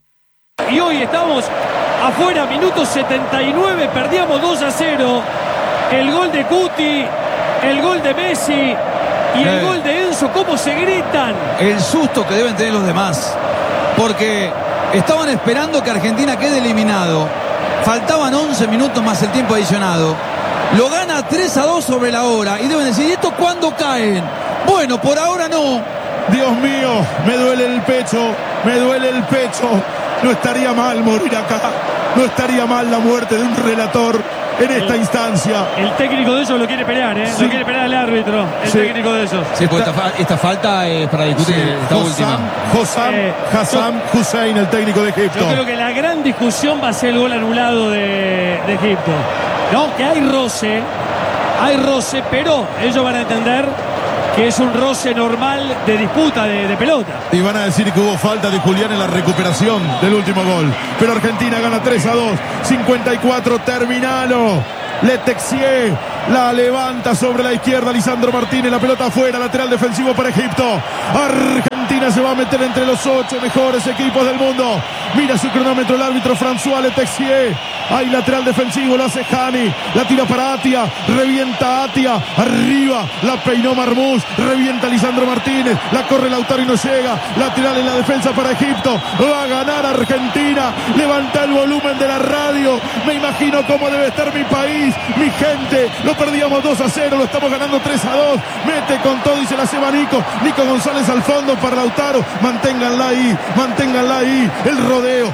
Y hoy estamos afuera, minuto setenta y nueve, perdíamos dos a cero. El gol de Cuti, el gol de Messi y el eh. gol de Enzo. ¿Cómo se gritan? El susto que deben tener los demás. Porque... estaban esperando que Argentina quede eliminado. Faltaban once minutos más el tiempo adicionado. Lo gana tres a dos sobre la hora. Y deben decir, ¿y esto cuándo caen? Bueno, por ahora no. Dios mío, me duele el pecho. Me duele el pecho. No estaría mal morir acá. No estaría mal la muerte de un relator. en esta instancia. El técnico de ellos lo quiere pelear, ¿eh? Sí. Lo quiere pelear el árbitro, el Sí. técnico de ellos. Sí, pues esta, fa- esta falta es para discutir Sí. esta última. Hossam, Hossam, Eh, Hassan Hussein, el técnico de Egipto. Yo creo que la gran discusión va a ser el gol anulado de, de Egipto. No, que hay roce, hay roce, pero ellos van a entender que es un roce normal de disputa de, de pelota. Y van a decir que hubo falta de Julián en la recuperación del último gol. Pero Argentina gana tres a dos. cincuenta y cuatro, terminalo. Le Texier la levanta sobre la izquierda. Lisandro Martínez, la pelota afuera. Lateral defensivo para Egipto. Argentina se va a meter entre los ocho mejores equipos del mundo. Mira su cronómetro el árbitro François Le Texier. Hay lateral defensivo, lo hace Hani. La tira para Atia. Revienta Atia. Arriba. La peinó Marmús. Revienta Lisandro Martínez. La corre Lautaro y no llega. Lateral en la defensa para Egipto. Va a ganar Argentina. Levanta el volumen de la radio. Me imagino cómo debe estar mi país, mi gente. Lo perdíamos dos a cero. Lo estamos ganando tres a dos. Mete con todo y se la lleva Nico. Nico González al fondo para Lautaro. Manténganla ahí. Manténganla ahí. El rodeo.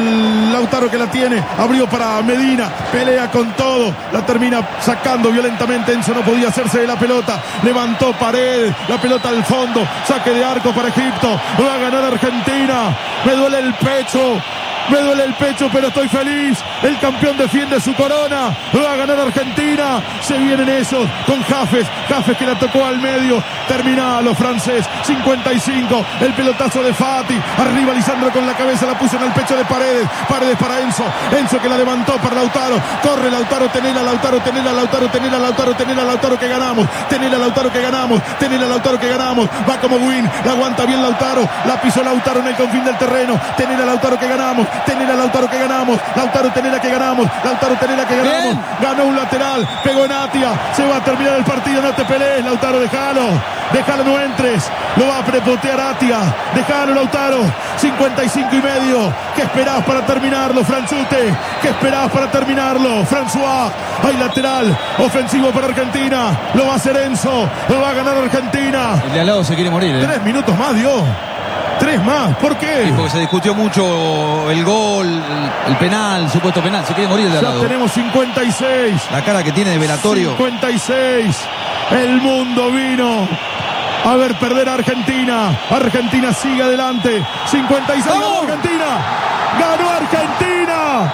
El Lautaro que la tiene. Abrió para Medina. Pelea con todo. La termina sacando violentamente. Enzo no podía hacerse de la pelota. Levantó Paredes. La pelota al fondo. Saque de arco para Egipto. Va a ganar Argentina. Me duele el pecho. Me duele el pecho, pero estoy feliz. El campeón defiende su corona. Va a ganar Argentina. Se vienen ellos con Jafes. Jafes que la tocó al medio. Termina los francés. cincuenta y cinco. El pelotazo de Fati. Arriba Lisandro con la cabeza. La puso en el pecho de Paredes. Paredes para Enzo. Enzo que la levantó para Lautaro. Corre Lautaro. Tenela, Lautaro. Tenela, Lautaro. Tenela, Lautaro. Tenela, Lautaro que ganamos. Tenela, Lautaro que ganamos. Tenela, Lautaro que ganamos. Va como Win. La aguanta bien Lautaro. La pisó Lautaro en el confín del terreno. Tenela, Lautaro que ganamos. Tenela, Lautaro que ganamos. Lautaro, Tenela que ganamos. Lautaro, Tenela que ganamos. Bien. Ganó un lateral. Pegó en Atia. Se va a terminar el partido. No te pelees, Lautaro. Déjalo. Déjalo, no entres. Lo va a prepotear Atia. Déjalo, Lautaro. cincuenta y cinco y medio. ¿Qué esperás para terminarlo, Franchute? ¿Qué esperás para terminarlo, François? Hay lateral. Ofensivo para Argentina. Lo va a hacer Enzo. Lo va a ganar Argentina. El de al lado se quiere morir, ¿eh? Tres minutos más dio. Tres más, ¿por qué? Sí, porque se discutió mucho el gol, el, el penal, el supuesto penal. Se quiere morir el de al Ya lado. tenemos cincuenta y seis. La cara que tiene de velatorio. cincuenta y seis. El mundo vino a ver perder a Argentina. Argentina sigue adelante. cincuenta y seis. ¡Ganó Argentina! ¡Ganó Argentina!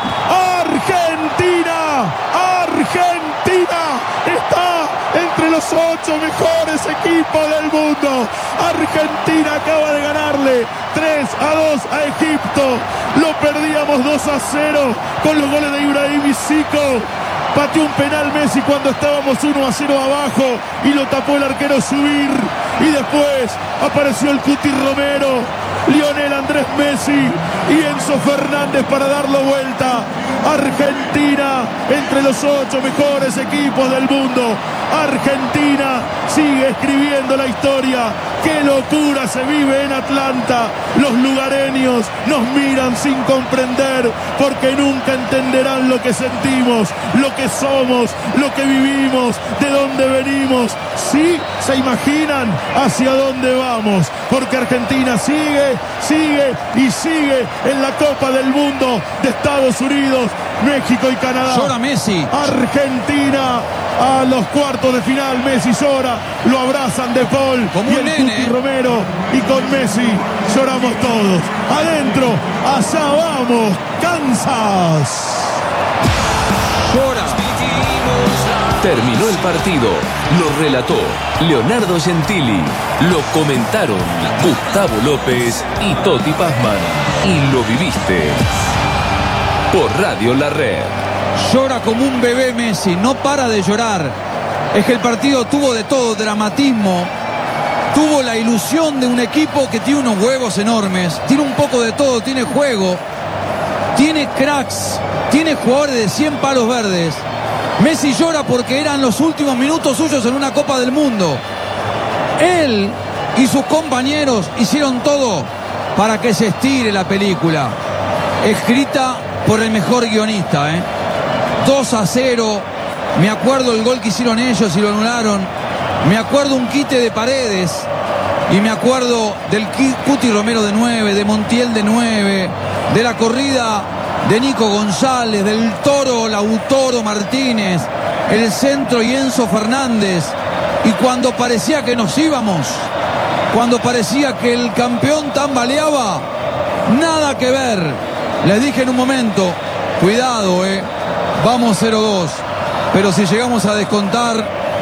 ¡Argentina! ¡Argentina! Está entre los ocho mejores equipos del mundo. Argentina acaba de ganarle tres a dos a Egipto. Lo perdíamos dos a cero con los goles de Ibrahim y Zico. Pateó un penal Messi cuando estábamos uno a cero abajo y lo tapó el arquero Subir. Y después apareció el Cuti Romero, Lionel Andrés Messi y Enzo Fernández para darlo vuelta. Argentina entre los ocho mejores equipos del mundo. Argentina sigue escribiendo la historia. ¡Qué locura se vive en Atlanta! Los lugareños nos miran sin comprender porque nunca entenderán lo que sentimos, lo que somos, lo que vivimos, de dónde venimos. Sí, se imaginan hacia dónde vamos, porque Argentina sigue, sigue y sigue en la Copa del Mundo de Estados Unidos, México y Canadá. Llora Messi. Argentina a los cuartos de final. Messi llora, lo abrazan De Paul Como y un el nene. Cuti Romero, y con Messi lloramos todos. Adentro, allá vamos, Kansas. Llora. Terminó el partido. Lo relató Leonardo Gentili. Lo comentaron Gustavo López y Toti Pazman. Y lo viviste por Radio La Red. Llora como un bebé Messi, no para de llorar. Es que el partido tuvo de todo, dramatismo, tuvo la ilusión de un equipo que tiene unos huevos enormes, tiene un poco de todo, tiene juego, tiene cracks, tiene jugadores de cien palos verdes. Messi llora porque eran los últimos minutos suyos en una Copa del Mundo. Él y sus compañeros hicieron todo para que se estire la película, escrita por el mejor guionista, ¿eh? dos a cero, me acuerdo el gol que hicieron ellos y lo anularon, me acuerdo un quite de Paredes y me acuerdo del Cuti Romero de nueve, de Montiel de nueve, de la corrida de Nico González, del Toro Lautaro Martínez, el centro y Enzo Fernández. Y cuando parecía que nos íbamos, cuando parecía que el campeón tambaleaba, nada que ver. Les dije en un momento, cuidado, eh, vamos cero dos, pero si llegamos a descontar,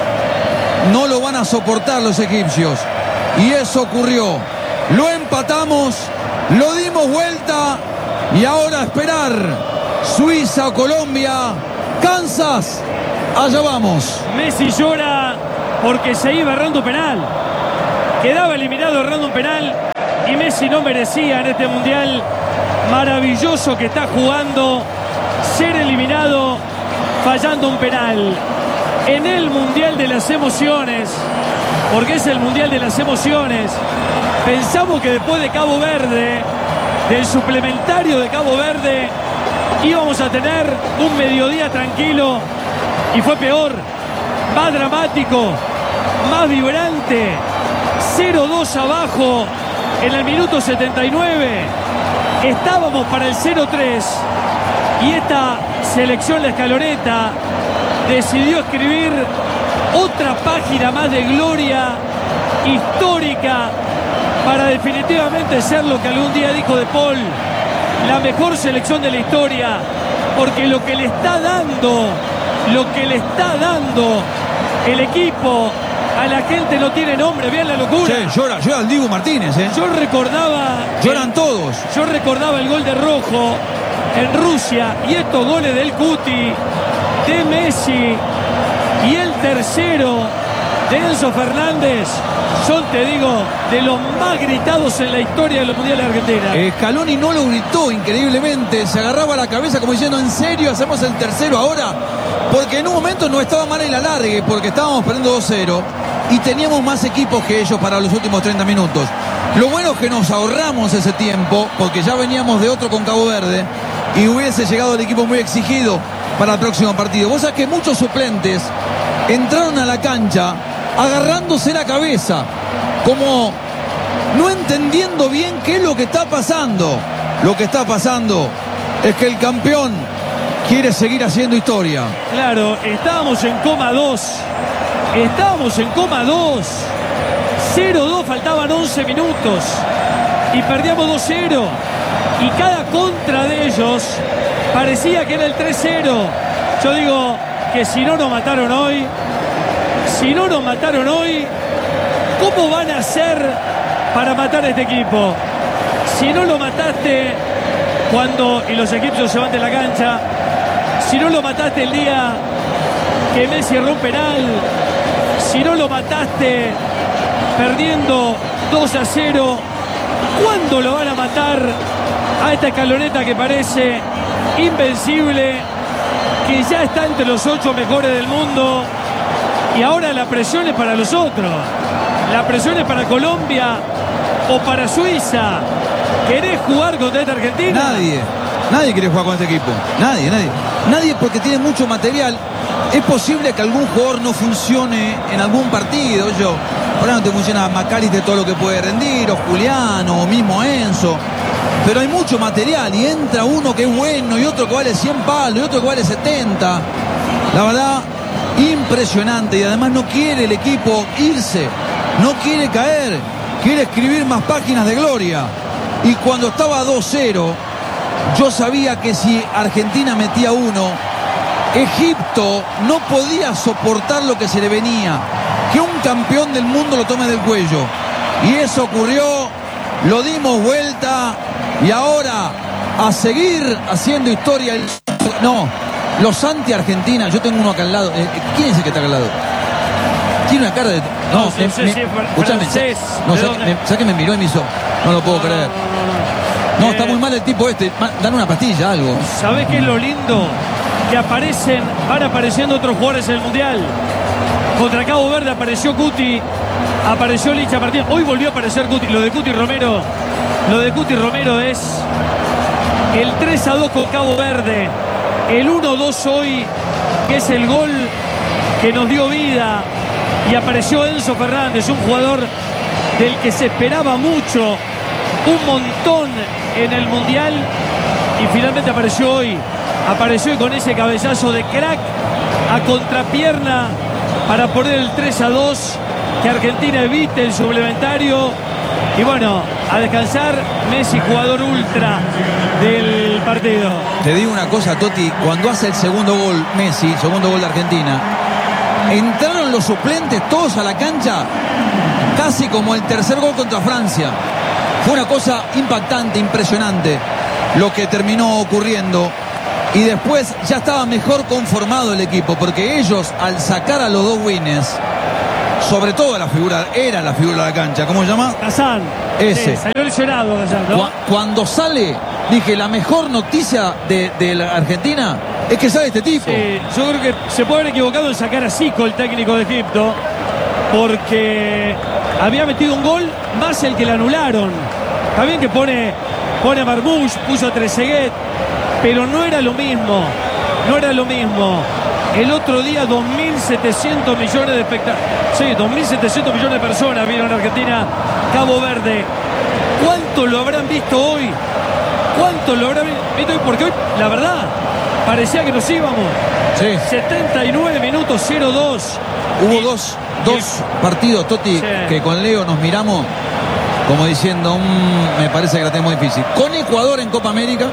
no lo van a soportar los egipcios. Y eso ocurrió. Lo empatamos, lo dimos vuelta y ahora a esperar. Suiza o Colombia, Kansas, allá vamos. Messi llora porque se iba errando penal. Quedaba eliminado errando un penal y Messi no merecía en este mundial maravilloso que está jugando ser eliminado fallando un penal. En el mundial de las emociones, porque es el mundial de las emociones, pensamos que después de Cabo Verde, del suplementario de Cabo Verde, íbamos a tener un mediodía tranquilo y fue peor, más dramático, más vibrante. cero dos abajo en el minuto setenta y nueve. Estábamos para el cero tres y esta selección, la escaloneta, decidió escribir otra página más de gloria histórica para definitivamente ser lo que algún día dijo De Paul, la mejor selección de la historia, porque lo que le está dando, lo que le está dando el equipo a la gente no tiene nombre. Vean la locura. Sí, llora, llora el Dibu Martínez, ¿eh? Yo recordaba... Lloran el, todos. Yo recordaba el gol de Rojo en Rusia y estos goles del Cuti, de Messi y el tercero de Enzo Fernández son, te digo, de los más gritados en la historia de los mundiales de Argentina. Eh, Scaloni no lo gritó increíblemente, se agarraba la cabeza como diciendo, ¿en serio hacemos el tercero ahora? Porque en un momento no estaba mal el alargue, porque estábamos perdiendo dos cero y teníamos más equipos que ellos para los últimos treinta minutos. Lo bueno es que nos ahorramos ese tiempo, porque ya veníamos de otro con Cabo Verde y hubiese llegado el equipo muy exigido para el próximo partido. Vos sabés que muchos suplentes entraron a la cancha agarrándose la cabeza, como no entendiendo bien qué es lo que está pasando. Lo que está pasando es que el campeón quiere seguir haciendo historia. Claro, estábamos en coma dos. Estábamos en coma dos. cero dos, faltaban once minutos. Y perdíamos dos cero. Y cada contra de ellos parecía que era el tres cero. Yo digo que si no nos mataron hoy, si no nos mataron hoy, ¿cómo van a hacer para matar a este equipo? Si no lo mataste cuando, y los egipcios se van de la cancha, si no lo mataste el día que Messi erró un penal, si no lo mataste perdiendo dos a cero, ¿cuándo lo van a matar a esta escaloneta que parece invencible, que ya está entre los ocho mejores del mundo? Y ahora la presión es para los otros. La presión es para Colombia o para Suiza. ¿Querés jugar contra esta Argentina? Nadie. Nadie quiere jugar con este equipo. Nadie, nadie. Nadie, porque tiene mucho material. Es posible que algún jugador no funcione en algún partido. Yo, ahora no te funciona Macaris de todo lo que puede rendir, o Juliano, o mismo Enzo. Pero hay mucho material y entra uno que es bueno y otro que vale cien palos y otro que vale setenta. La verdad, impresionante. Y además no quiere el equipo irse, no quiere caer, quiere escribir más páginas de gloria. Y cuando estaba dos cero, yo sabía que si Argentina metía uno, Egipto no podía soportar lo que se le venía, que un campeón del mundo lo tome del cuello. Y eso ocurrió, lo dimos vuelta y ahora a seguir haciendo historia. No, los anti-Argentina, yo tengo uno acá al lado. ¿Quién es el que está acá al lado? Tiene una cara de... No, no sé si es francés. No, ¿sabes que me miró y me hizo? No lo puedo no, creer. No, no, no. no eh, está muy mal el tipo este. Dan una pastilla, algo. ¿Sabés qué es lo lindo? Que aparecen, van apareciendo otros jugadores en el Mundial. Contra Cabo Verde apareció Cuti, apareció Licha Martínez. Hoy volvió a aparecer Cuti. Lo de Cuti Romero, lo de Cuti Romero es el tres a dos con Cabo Verde, el uno dos hoy, que es el gol que nos dio vida. Y apareció Enzo Fernández, un jugador del que se esperaba mucho, un montón en el Mundial. y finalmente apareció hoy. Apareció con ese cabezazo de crack a contrapierna para poner el tres a dos, que Argentina evite el suplementario. Y bueno, a descansar Messi, jugador ultra del partido. Te digo una cosa, Toti, cuando hace el segundo gol Messi, segundo gol de Argentina, entraron los suplentes todos a la cancha, casi como el tercer gol contra Francia. Fue una cosa impactante, impresionante lo que terminó ocurriendo. Y después ya estaba mejor conformado el equipo, porque ellos, al sacar a los dos winners, sobre todo la figura, era la figura de la cancha, ¿cómo se llama? Kazan. Ese. Eh, salió lesionado Kazan, ¿no? Cu- Cuando sale, dije, la mejor noticia de, de la Argentina es que sale este tipo. Sí, yo creo que se puede haber equivocado en sacar a Zico, el técnico de Egipto, porque había metido un gol más el que le anularon. Está bien que pone, pone a Marmoush, puso a Trezeguet, pero no era lo mismo, no era lo mismo. El otro día dos mil setecientos millones de espectadores, sí, dos mil setecientos millones de personas vieron a Argentina Cabo Verde. ¿Cuánto lo habrán visto hoy? ¿Cuánto lo habrán visto hoy? Porque hoy, la verdad, parecía que nos íbamos. Sí. setenta y nueve minutos, cero dos. Hubo dos, dos partidos, Toti, Sí. que con Leo nos miramos como diciendo, mmm, me parece que la tenemos difícil. Con Ecuador en Copa América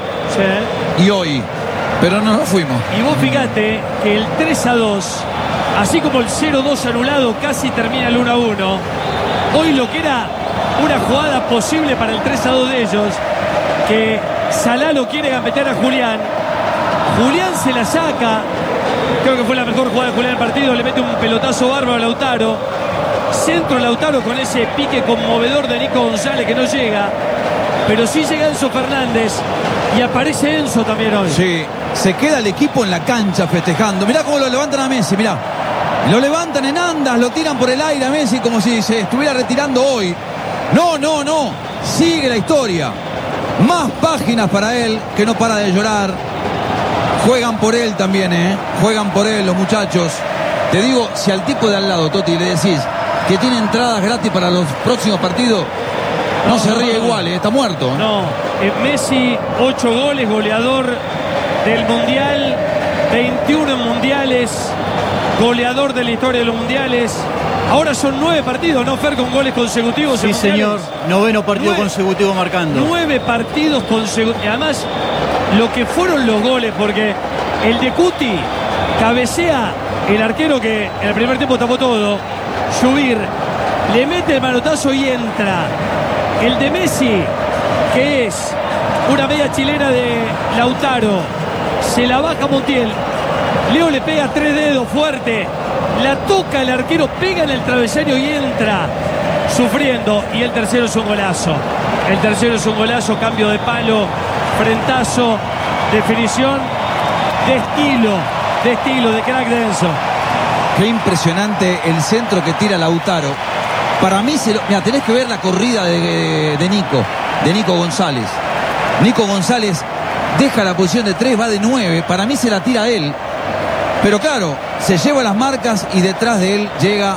Sí. y hoy. Pero no nos fuimos. Y vos fíjate que el tres a dos, así como el cero dos anulado, casi termina el uno a uno. Hoy lo que era una jugada posible para el tres a dos de ellos, que Salah lo quiere gambetear a Julián. Julián se la saca. Creo que fue la mejor jugada de Julián del partido. Le mete un pelotazo bárbaro a Lautaro. Centro Lautaro con ese pique conmovedor de Nico González que no llega. Pero sí llega Enzo Fernández. Y aparece Enzo también hoy. Sí, se queda el equipo en la cancha festejando. Mirá cómo lo levantan a Messi, mirá. Lo levantan en andas, lo tiran por el aire a Messi como si se estuviera retirando hoy. No, no, no. Sigue la historia. Más páginas para él, que no para de llorar. Juegan por él también, ¿eh? Juegan por él los muchachos. Te digo, si al tipo de al lado, Toti, le decís que tiene entradas gratis para los próximos partidos, no, no se ríe no, igual, ¿eh? Está muerto. No, eh, Messi, ocho goles, goleador del Mundial, veintiuno en mundiales, goleador de la historia de los mundiales. Ahora son nueve partidos, ¿no, Fer? Con goles consecutivos. Sí, en señor. Noveno partido nueve, consecutivo marcando. Nueve partidos consecutivos. Además, lo que fueron los goles, porque el de Cuti cabecea el arquero que en el primer tiempo tapó todo. Subir, le mete el manotazo y entra. El de Messi, que es una media chilena de Lautaro, se la baja Montiel. Leo le pega tres dedos fuerte. La toca el arquero, pega en el travesaño y entra sufriendo. Y el tercero es un golazo. El tercero es un golazo, cambio de palo, frentazo, definición de estilo, de estilo, de crack de Enzo. Qué impresionante el centro que tira Lautaro. Para mí, se lo... mira, tenés que ver la corrida de, de Nico, de Nico González. Nico González deja la posición de tres, va de nueve. Para mí se la tira él. Pero claro, se lleva las marcas y detrás de él llega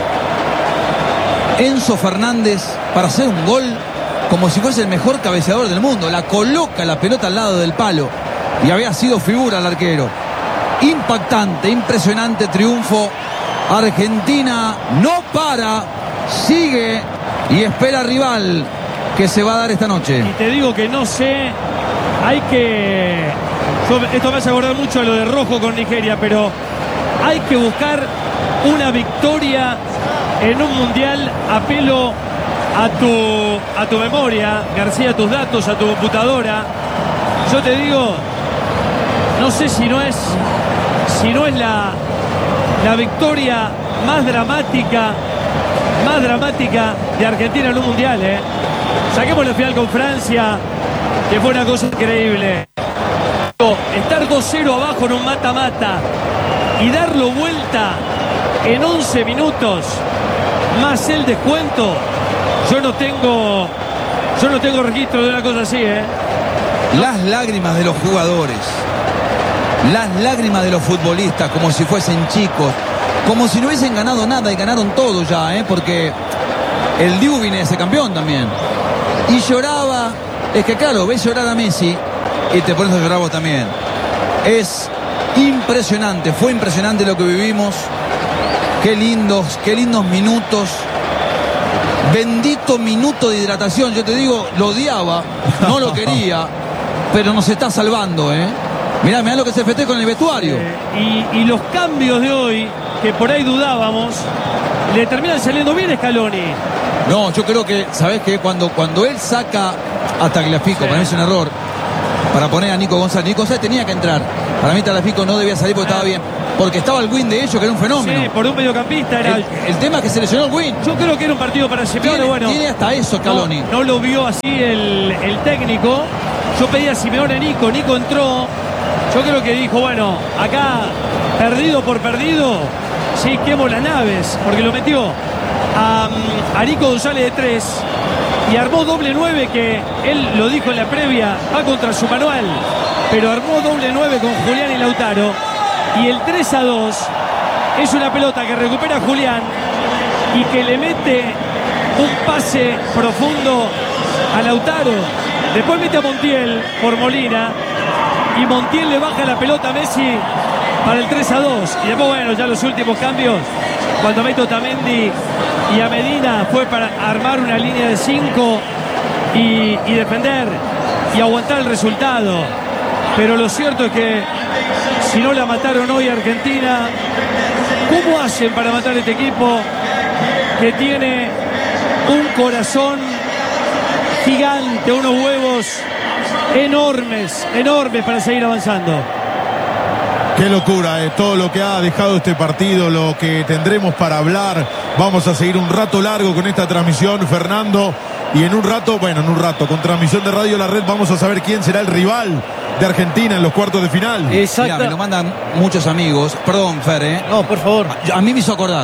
Enzo Fernández para hacer un gol como si fuese el mejor cabeceador del mundo. La coloca la pelota al lado del palo y había sido figura el arquero. Impactante, impresionante triunfo. Argentina no para, sigue y espera rival que se va a dar esta noche. Y te digo que no sé, hay que... Esto me hace acordar mucho a lo de Rojo con Nigeria, pero hay que buscar una victoria en un mundial. Apelo a tu, a tu memoria, García, a tus datos, a tu computadora. Yo te digo, no sé si no es, si no es la, la victoria más dramática, más dramática de Argentina en un mundial, ¿eh? Saquemos la final con Francia, que fue una cosa increíble. Estar dos cero abajo en un mata-mata y darlo vuelta en once minutos más el descuento, yo no tengo yo no tengo registro de una cosa así, ¿eh? Las lágrimas de los jugadores, las lágrimas de los futbolistas, como si fuesen chicos, como si no hubiesen ganado nada y ganaron todo ya, ¿eh? Porque el Dibu viene de ese campeón también. Y lloraba, es que claro, ves llorar a Messi y te pones a llorar vos también. Es impresionante, fue impresionante lo que vivimos. Qué lindos, qué lindos minutos. Bendito minuto de hidratación. Yo te digo, lo odiaba, no lo quería, pero nos está salvando, ¿eh? Mirá, mirá lo que se festeja con el vestuario. Eh, y, y los cambios de hoy, que por ahí dudábamos, le terminan saliendo bien a Scaloni. No, yo creo que, ¿sabés qué? Cuando, cuando él saca a Tagliafico, sí. Para mí es un error, para poner a Nico González. Nico González tenía que entrar. Para mí Tagliafico no debía salir porque estaba bien. Porque estaba el win de ellos, que era un fenómeno. Sí, por un mediocampista era... El, el tema es que se lesionó el win. Yo creo que era un partido para Simeone, tiene, bueno. Tiene hasta eso, Scaloni. No, no lo vio así el, el técnico. Yo pedí a Simeone Nico, Nico entró. Yo creo que dijo, bueno, acá, perdido por perdido, sí, quemo las naves. Porque lo metió a, a Nico González de tres y armó doble nueve, que él lo dijo en la previa, va contra su manual. Pero armó doble nueve con Julián y Lautaro. Y el tres a dos es una pelota que recupera Julián y que le mete un pase profundo a Lautaro. Después mete a Montiel por Molina y Montiel le baja la pelota a Messi para el tres a dos. Y después, bueno, ya los últimos cambios, cuando mete a Otamendi y a Medina, fue para armar una línea de cinco y, y defender y aguantar el resultado. Pero lo cierto es que si no la mataron hoy Argentina, ¿cómo hacen para matar a este equipo que tiene un corazón gigante, unos huevos enormes, enormes para seguir avanzando? Qué locura, eh, todo lo que ha dejado este partido, lo que tendremos para hablar. Vamos a seguir un rato largo con esta transmisión, Fernando. Y en un rato, bueno, en un rato, con transmisión de Radio La Red, vamos a saber quién será el rival de Argentina en los cuartos de final. Exacto. Mirá, me lo mandan muchos amigos. Perdón, Fer, ¿eh? No, por favor. A, a mí me hizo acordar.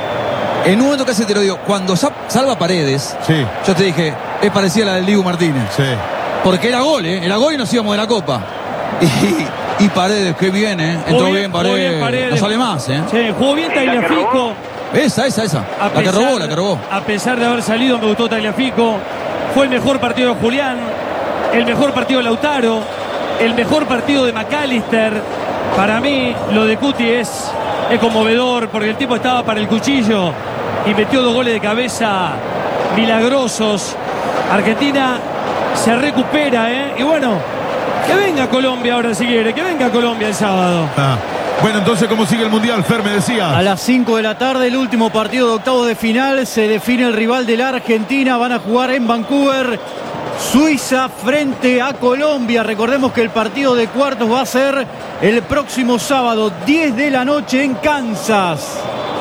En un momento casi te lo digo, cuando salva Paredes, sí. Yo te dije, es parecida a la del Dibu Martínez. Sí. Porque era gol, ¿eh? Era gol y nos íbamos de la Copa. Y, y Paredes, qué bien, ¿eh? Entró bien, bien, Paredes. bien Paredes. No sale más, ¿eh? Sí, jugó bien Tagliafico. Esa, esa, esa. A la pesar, que robó, la que robó. A pesar de haber salido, me gustó Tagliafico. Fue el mejor partido de Julián, el mejor partido de Lautaro, el mejor partido de McAllister. Para mí, lo de Cuti es, es conmovedor, porque el tipo estaba para el cuchillo y metió dos goles de cabeza milagrosos. Argentina se recupera, ¿eh? Y bueno, que venga Colombia ahora si quiere, que venga Colombia el sábado. Ah. Bueno, entonces, ¿cómo sigue el Mundial, Fer? Me decía. A las cinco de la tarde, el último partido de octavos de final. Se define el rival de la Argentina. Van a jugar en Vancouver, Suiza, frente a Colombia. Recordemos que el partido de cuartos va a ser el próximo sábado, diez de la noche, en Kansas.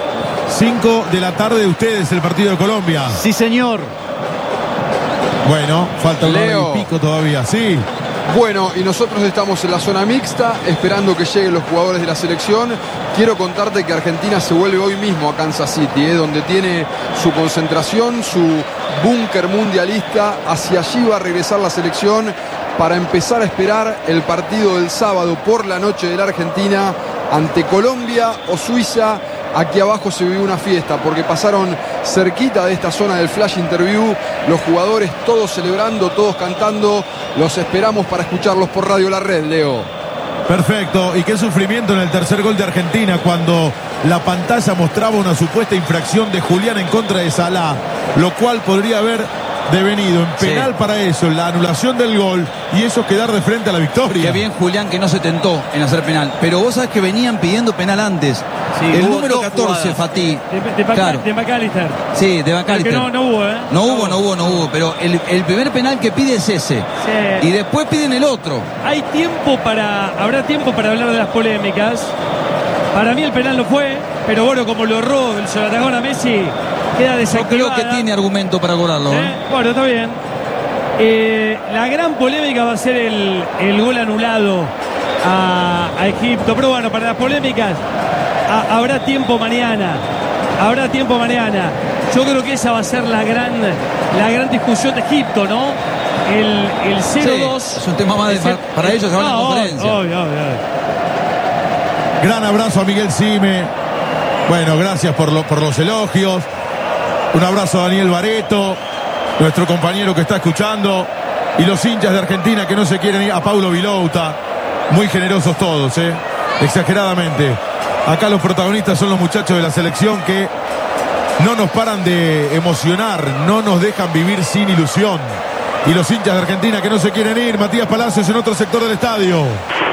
cinco de la tarde de ustedes, el partido de Colombia. Sí, señor. Bueno, falta un Leo. hora y pico todavía, sí. Bueno, y nosotros estamos en la zona mixta, esperando que lleguen los jugadores de la selección. Quiero contarte que Argentina se vuelve hoy mismo a Kansas City, ¿eh? Donde tiene su concentración, su búnker mundialista. Hacia allí va a regresar la selección para empezar a esperar el partido del sábado por la noche de la Argentina ante Colombia o Suiza. Aquí abajo se vivió una fiesta porque pasaron cerquita de esta zona del flash interview los jugadores, todos celebrando, todos cantando. Los esperamos para escucharlos por Radio La Red, Leo. Perfecto, y qué sufrimiento en el tercer gol de Argentina cuando la pantalla mostraba una supuesta infracción de Julián en contra de Salah, lo cual podría haber devenido en penal, sí, para eso, la anulación del gol y eso quedar de frente a la victoria. Qué bien Julián que no se tentó en hacer penal, pero vos sabés que venían pidiendo penal antes. Sí, el número catorce, Fatih. De, de, claro. de McAllister. Sí, de McAllister. No, no hubo, ¿eh? No, no hubo, no hubo, no hubo, pero el, el primer penal que pide es ese. Sí. Y después piden el otro. Hay tiempo para, habrá tiempo para hablar de las polémicas. Para mí el penal no fue, pero bueno, como lo erró, se lo atacó a Messi, queda desactivada. Yo creo que tiene argumento para cobrarlo. ¿eh? ¿Eh? Bueno, está bien. Eh, la gran polémica va a ser el, el gol anulado a, a Egipto. Pero bueno, para las polémicas a, habrá tiempo mañana. Habrá tiempo mañana. Yo creo que esa va a ser la gran, la gran discusión de Egipto, ¿no? El, el cero dos. Sí, es un tema más de, para, para ellos ahora no, en conferencia. Obvio, obvio, obvio. Gran abrazo a Miguel Sime. Bueno, gracias por, lo, por los elogios. Un abrazo a Daniel Bareto, nuestro compañero que está escuchando. Y los hinchas de Argentina que no se quieren ir, a Paulo Vilouta, muy generosos todos, ¿eh? Exageradamente. Acá los protagonistas son los muchachos de la selección que no nos paran de emocionar, no nos dejan vivir sin ilusión. Y los hinchas de Argentina que no se quieren ir. Matías Palacios en otro sector del estadio.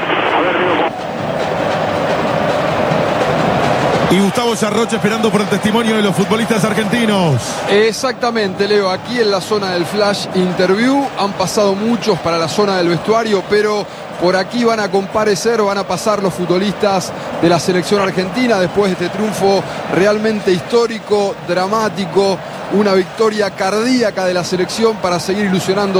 Y Gustavo Sarrocha esperando por el testimonio de los futbolistas argentinos. Exactamente, Leo. Aquí en la zona del Flash Interview han pasado muchos para la zona del vestuario, pero por aquí van a comparecer, van a pasar los futbolistas de la selección argentina después de este triunfo realmente histórico, dramático, una victoria cardíaca de la selección para seguir ilusionando